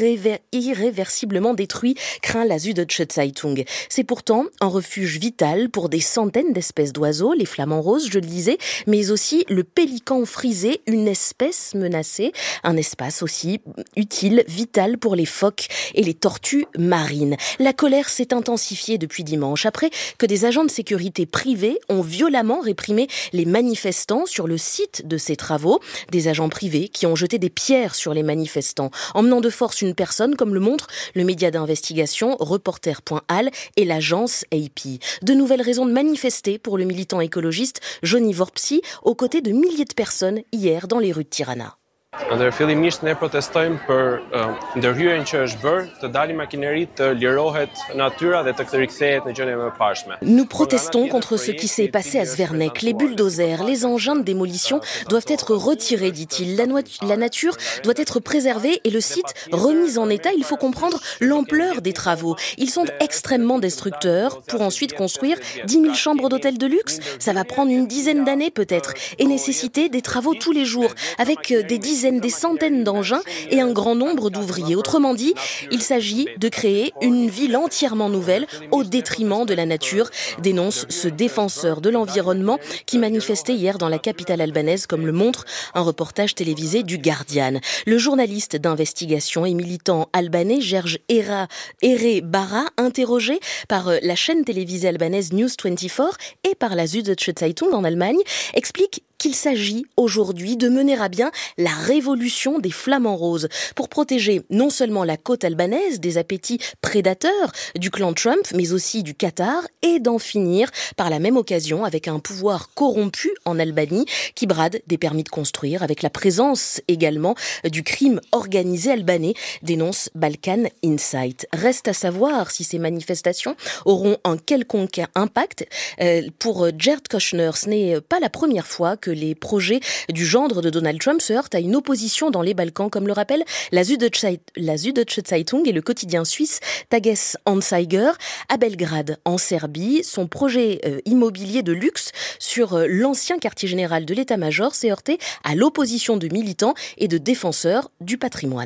irréversiblement détruits, craint la Süddeutsche Zeitung. C'est pourtant un refuge vital pour des centaines d'espèces d'oiseaux, les flamants roses, je le disais, mais aussi le pélican frisé, une espèce menacée, un espace aussi utile, vital pour les phoques et les tortues marines. La colère s'est intensifiée depuis dimanche après que des agents de sécurité privés ont violemment réprimé les manifestants sur le site de ces travaux. Des agents privés qui ont jeté des pierres sur les manifestants, emmenant de force une personne, comme le montre le média d'investigation Reporter.al et l'agence AP. De nouvelles raisons de manifester pour le militant écologiste Johnny Vorpsi, aux côtés de milliers de personnes hier dans les rues de Tirana. Ndër fillimisht ne protestojmë për ndërhyrjen që është bërë, të dalim makineri, të lirohet natyra dhe të rikthehet në gjendje më pashme. Nous protestons contre ce qui s'est passé à Zvernek. Les bulldozers, les engins de démolition doivent être retirés, dit-il. La nature doit être préservée et le site remis en état. Il faut comprendre l'ampleur des travaux. Ils sont extrêmement destructeurs pour ensuite construire 10 000 chambres d'hôtel de luxe. Ça va prendre une dizaine d'années peut-être et nécessiter des travaux tous les jours avec des dizaines, des centaines d'engins et un grand nombre d'ouvriers. Autrement dit, il s'agit de créer une ville entièrement nouvelle au détriment de la nature, dénonce ce défenseur de l'environnement qui manifestait hier dans la capitale albanaise, comme le montre un reportage télévisé du Guardian. Le journaliste d'investigation et militant albanais Gerge Ere Bara, interrogé par la chaîne télévisée albanaise News 24 et par la Süddeutsche Zeitung en Allemagne, explique qu'il s'agit aujourd'hui de mener à bien la révolution des flamants roses pour protéger non seulement la côte albanaise des appétits prédateurs du clan Trump, mais aussi du Qatar, et d'en finir par la même occasion avec un pouvoir corrompu en Albanie qui brade des permis de construire, avec la présence également du crime organisé albanais, dénonce Balkan Insight. Reste à savoir si ces manifestations auront un quelconque impact. Pour Jared Kushner, ce n'est pas la première fois que les projets du gendre de Donald Trump se heurtent à une opposition dans les Balkans, comme le rappelle la Süddeutsche Zeitung et le quotidien suisse Tages Anzeiger. À Belgrade, en Serbie, son projet immobilier de luxe sur l'ancien quartier général de l'état-major s'est heurté à l'opposition de militants et de défenseurs du patrimoine.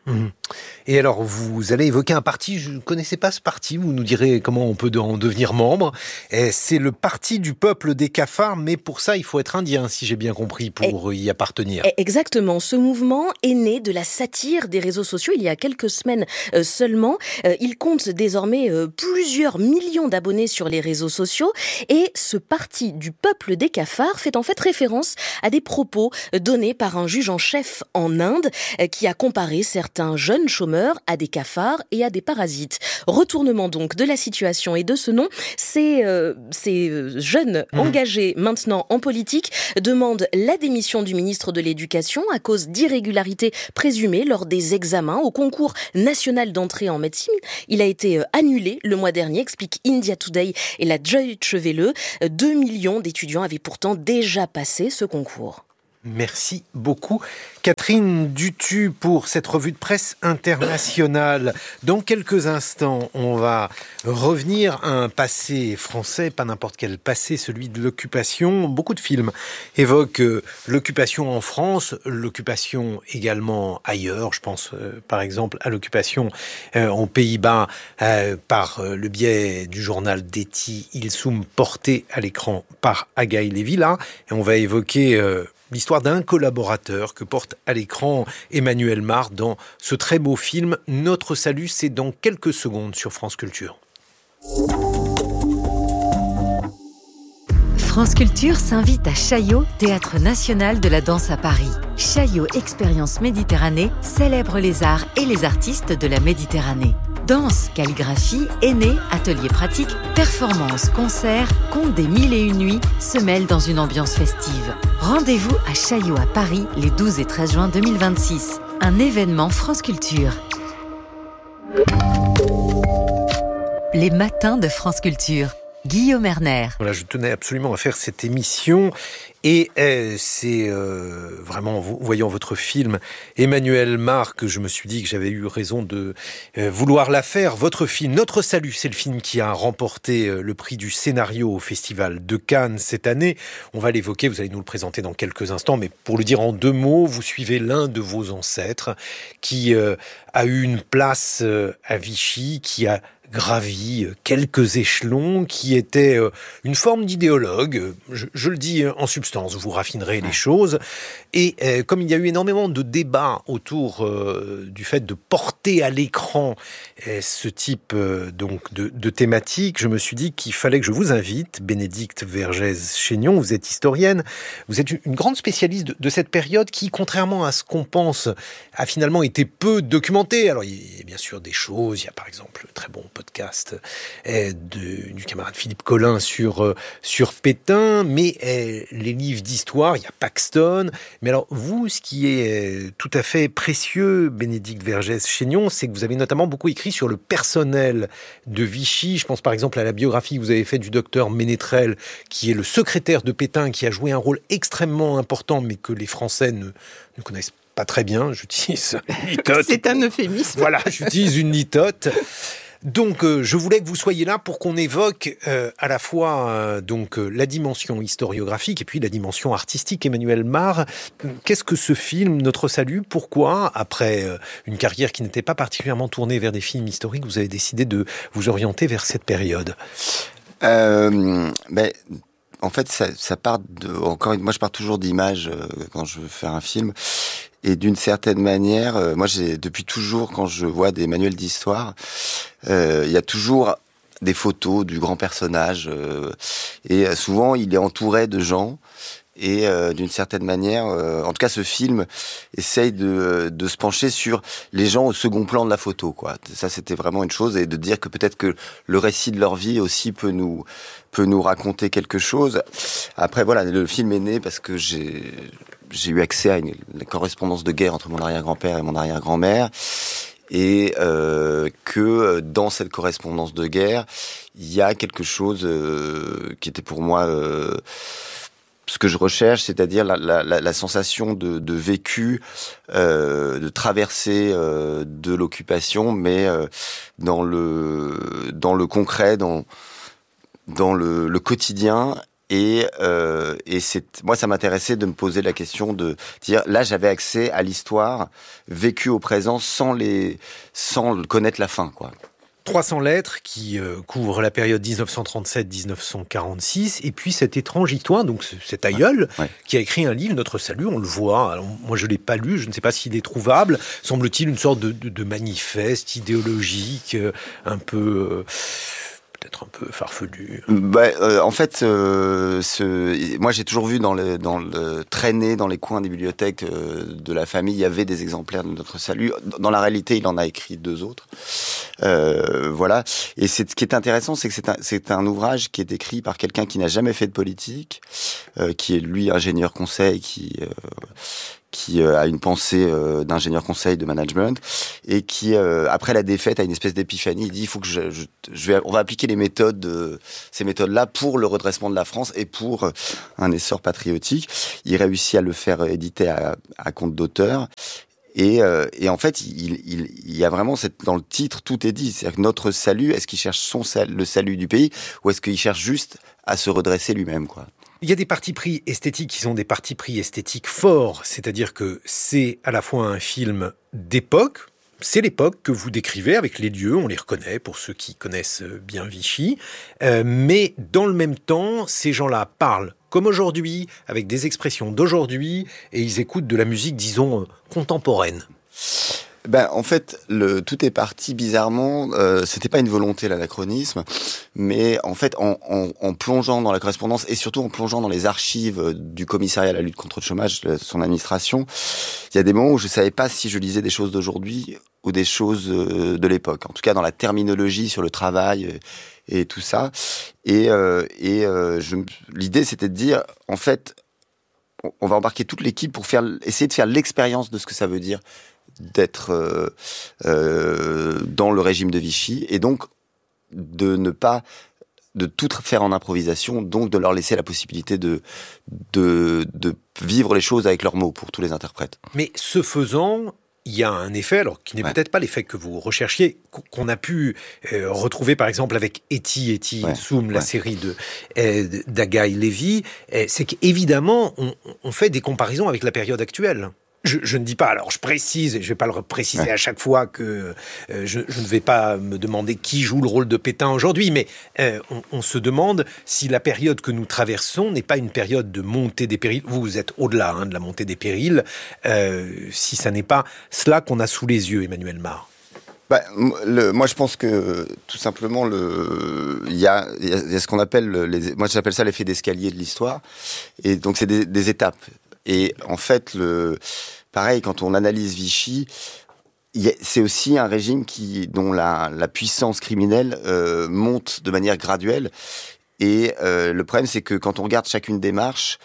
Et alors, vous allez évoquer un parti, je ne connaissais pas ce parti, vous nous direz comment on peut en devenir membre. Et c'est le parti du peuple des cafards, mais pour ça, il faut être indien, si j'ai bien compris, pour y appartenir. Exactement, ce mouvement est né de la satire des réseaux sociaux il y a quelques semaines seulement. Il compte désormais plusieurs millions d'abonnés sur les réseaux sociaux, et ce parti du peuple des cafards fait en fait référence à des propos donnés par un juge en chef en Inde qui a comparé certains jeunes chômeurs à des cafards et à des parasites. Retournement donc de la situation et de ce nom, ces jeunes engagés maintenant en politique demandent la démission du ministre de l'Éducation à cause d'irrégularités présumées lors des examens au concours national d'entrée en médecine. Il a été annulé le mois dernier, explique India Today et la Deutsche Welle. 2 millions d'étudiants avaient pourtant déjà passé ce concours. Merci beaucoup. Catherine Dutu pour cette revue de presse internationale. Dans quelques instants, on va revenir à un passé français, pas n'importe quel passé, celui de l'occupation. Beaucoup de films évoquent l'occupation en France, l'occupation également ailleurs. Je pense par exemple à l'occupation aux Pays-Bas par le biais du journal d'Etty Ilsum porté à l'écran par Agaï Lévy. Là, et on va évoquer l'histoire d'un collaborateur que porte à l'écran Emmanuel Mar dans ce très beau film. Notre salut, c'est dans quelques secondes sur France Culture. France Culture s'invite à Chaillot, Théâtre National de la Danse à Paris. Chaillot Expérience Méditerranée célèbre les arts et les artistes de la Méditerranée. Danse, calligraphie, aînés, ateliers pratiques, performances, concerts, contes des 1001 nuits se mêlent dans une ambiance festive. Rendez-vous à Chaillot à Paris les 12 et 13 juin 2026. Un événement France Culture. Les matins de France Culture. Guillaume Erner. Voilà, je tenais absolument à faire cette émission et c'est vraiment, voyant votre film Emmanuel Mar, que je me suis dit que j'avais eu raison de vouloir la faire. Votre film Notre Salut, c'est le film qui a remporté le prix du scénario au Festival de Cannes cette année. On va l'évoquer, vous allez nous le présenter dans quelques instants, mais pour le dire en 2 mots, vous suivez l'un de vos ancêtres qui a eu une place à Vichy, qui a gravi quelques échelons, qui était une forme d'idéologue, je le dis en substance, vous raffinerez les choses, et comme il y a eu énormément de débats autour du fait de porter à l'écran ce type donc de thématique, je me suis dit qu'il fallait que je vous invite, Bénédicte Vergès-Chaignon, vous êtes historienne, vous êtes une grande spécialiste de cette période qui, contrairement à ce qu'on pense, a finalement été peu documentée. Alors il y a bien sûr des choses, il y a par exemple le très bon podcast du camarade Philippe Collin sur Pétain, mais les livres d'histoire, il y a Paxton. Mais alors vous, ce qui est tout à fait précieux, Bénédicte Vergès-Chaignon, c'est que vous avez notamment beaucoup écrit sur le personnel de Vichy. Je pense par exemple à la biographie que vous avez faite du docteur Ménétrel, qui est le secrétaire de Pétain, qui a joué un rôle extrêmement important, mais que les Français ne connaissent pas très bien. J'utilise une litote. C'est un euphémisme. Voilà, j'utilise une litote. Donc, je voulais que vous soyez là pour qu'on évoque à la fois la dimension historiographique et puis la dimension artistique. Emmanuel Mar, qu'est-ce que ce film, Notre Salut, pourquoi, après une carrière qui n'était pas particulièrement tournée vers des films historiques, vous avez décidé de vous orienter vers cette période ? En fait, ça part moi, je pars toujours d'images quand je veux faire un film. Et d'une certaine manière, moi, depuis toujours, quand je vois des manuels d'histoire, il y a toujours des photos du grand personnage. Et souvent, il est entouré de gens. Et d'une certaine manière, en tout cas, ce film essaye de se pencher sur les gens au second plan de la photo, quoi. Ça, c'était vraiment une chose, et de dire que peut-être que le récit de leur vie aussi peut nous raconter quelque chose. Après, voilà, le film est né parce que j'ai eu accès à la correspondance de guerre entre mon arrière-grand-père et mon arrière-grand-mère. Et que dans cette correspondance de guerre, il y a quelque chose qui était pour moi ce que je recherche, c'est-à-dire la sensation de vécu, de traversée de l'occupation, mais dans le concret, dans le quotidien, Et moi, ça m'intéressait de me poser la question de dire, là, j'avais accès à l'histoire vécue au présent sans connaître la fin, quoi. 300 lettres qui couvrent la période 1937-1946, et puis cette étrange histoire, donc cet aïeul qui a écrit un livre, Notre Salut, on le voit. Alors, moi, je l'ai pas lu, je ne sais pas s'il est trouvable. Semble-t-il une sorte de manifeste idéologique, un peu... peut-être un peu farfelu. En fait, moi j'ai toujours vu traîner dans les coins des bibliothèques de la famille, il y avait des exemplaires de Notre Salut. Dans la réalité, il en a écrit 2 autres. Voilà. Et ce qui est intéressant, c'est que c'est un ouvrage qui est écrit par quelqu'un qui n'a jamais fait de politique, qui est lui ingénieur conseil, qui a une pensée d'ingénieur conseil de management, et qui après la défaite a une espèce d'épiphanie. Il dit, il faut que on va appliquer ces méthodes-là pour le redressement de la France et pour un essor patriotique. Il réussit à le faire éditer à compte d'auteur. Et en fait, il y a vraiment dans le titre, tout est dit. C'est-à-dire que notre salut, est-ce qu'il cherche le salut du pays, ou est-ce qu'il cherche juste à se redresser lui-même, quoi? Il y a des partis pris esthétiques qui sont des partis pris esthétiques forts, c'est-à-dire que c'est à la fois un film d'époque, c'est l'époque que vous décrivez avec les lieux, on les reconnaît pour ceux qui connaissent bien Vichy, mais dans le même temps, ces gens-là parlent comme aujourd'hui, avec des expressions d'aujourd'hui, et ils écoutent de la musique, disons, contemporaine. En fait, tout est parti bizarrement. C'était pas une volonté, l'anachronisme, mais en fait, en plongeant dans la correspondance et surtout en plongeant dans les archives du commissariat à la lutte contre le chômage, de son administration, il y a des moments où je savais pas si je lisais des choses d'aujourd'hui ou des choses de l'époque. En tout cas, dans la terminologie sur le travail et tout ça. L'idée, c'était de dire, en fait, on va embarquer toute l'équipe pour essayer de faire l'expérience de ce que ça veut dire d'être dans le régime de Vichy, et donc de tout faire en improvisation, donc de leur laisser la possibilité de vivre les choses avec leurs mots pour tous les interprètes. Mais ce faisant, il y a un effet, alors qui n'est peut-être pas l'effet que vous recherchiez, qu'on a pu retrouver par exemple avec Eti Soum, la série d'Agaï Lévy, c'est qu'évidemment on fait des comparaisons avec la période actuelle. Je ne dis pas, alors je précise, et je ne vais pas le préciser à chaque fois que je ne vais pas me demander qui joue le rôle de Pétain aujourd'hui, mais on se demande si la période que nous traversons n'est pas une période de montée des périls. Vous êtes au-delà de la montée des périls, si ça n'est pas cela qu'on a sous les yeux, Emmanuel Mar. Moi, je pense que tout simplement, il y a ce qu'on appelle, moi j'appelle ça l'effet d'escalier de l'histoire, et donc c'est des étapes. Et en fait, pareil, quand on analyse Vichy, c'est aussi un régime dont la puissance criminelle monte de manière graduelle. Et le problème, c'est que quand on regarde chacune des marches,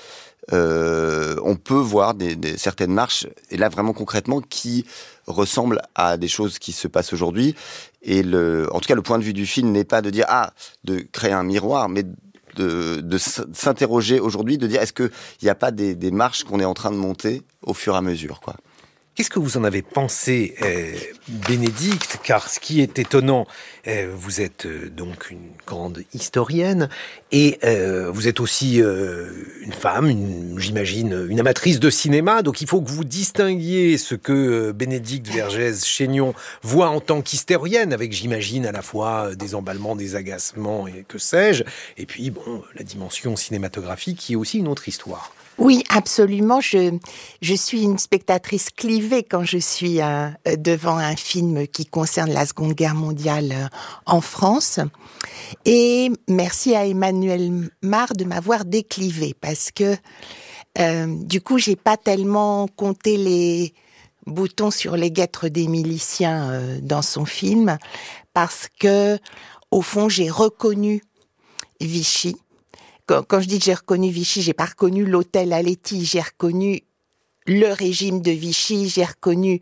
on peut voir certaines marches, et là vraiment concrètement, qui ressemblent à des choses qui se passent aujourd'hui. Et en tout cas, le point de vue du film n'est pas de dire de créer un miroir, mais de s'interroger aujourd'hui, de dire est-ce qu'il n'y a pas des marches qu'on est en train de monter au fur et à mesure, quoi. Qu'est-ce que vous en avez pensé, Bénédicte? Car ce qui est étonnant, vous êtes donc une grande historienne, et vous êtes aussi une femme, j'imagine, une amatrice de cinéma, donc il faut que vous distinguiez ce que Bénédicte Vergès-Chaignon voit en tant qu'historienne, avec, j'imagine, à la fois des emballements, des agacements, et que sais-je, et puis, la dimension cinématographique qui est aussi une autre histoire. Oui, absolument. Je suis une spectatrice clivée quand je suis devant un film qui concerne la Seconde Guerre mondiale en France. Et merci à Emmanuel Mar de m'avoir déclivée, parce que du coup, j'ai pas tellement compté les boutons sur les guêtres des miliciens dans son film, parce que au fond, j'ai reconnu Vichy. Quand je dis que j'ai reconnu Vichy, j'ai pas reconnu l'hôtel Aletti, j'ai reconnu le régime de Vichy, j'ai reconnu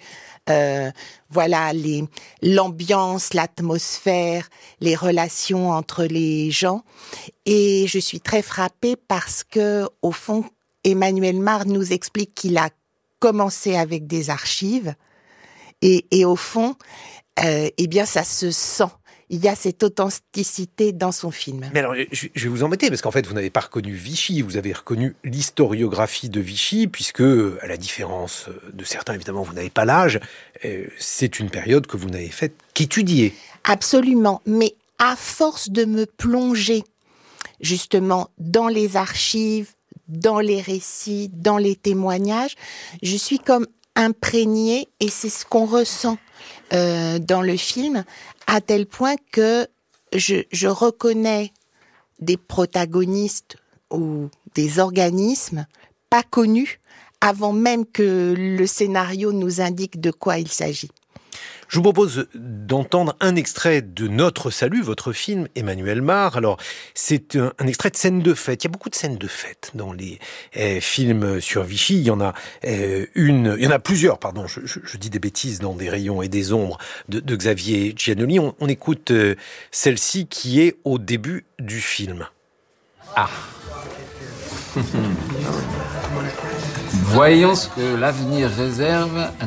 l'ambiance, l'atmosphère, les relations entre les gens, et je suis très frappée parce que au fond, Emmanuel Mar nous explique qu'il a commencé avec des archives, et au fond, ça se sent. il y a cette authenticité dans son film. Mais alors, je vais vous embêter, parce qu'en fait, vous n'avez pas reconnu Vichy, vous avez reconnu l'historiographie de Vichy, puisque, à la différence de certains, évidemment, vous n'avez pas l'âge, c'est une période que vous n'avez faite qu'étudier. Absolument, mais à force de me plonger, justement, dans les archives, dans les récits, dans les témoignages, je suis comme imprégnée, et c'est ce qu'on ressent dans le film, à tel point que je reconnais des protagonistes ou des organismes pas connus avant même que le scénario nous indique de quoi il s'agit. Je vous propose d'entendre un extrait de Notre Salut, votre film, Emmanuel Mar. Alors, c'est un extrait de scènes de fête. Il y a beaucoup de scènes de fête dans les films sur Vichy. Il y en a plusieurs, pardon, je dis des bêtises, dans Des rayons et des ombres de Xavier Giannoli. On écoute celle-ci qui est au début du film. Ah. Voyons ce que l'avenir réserve à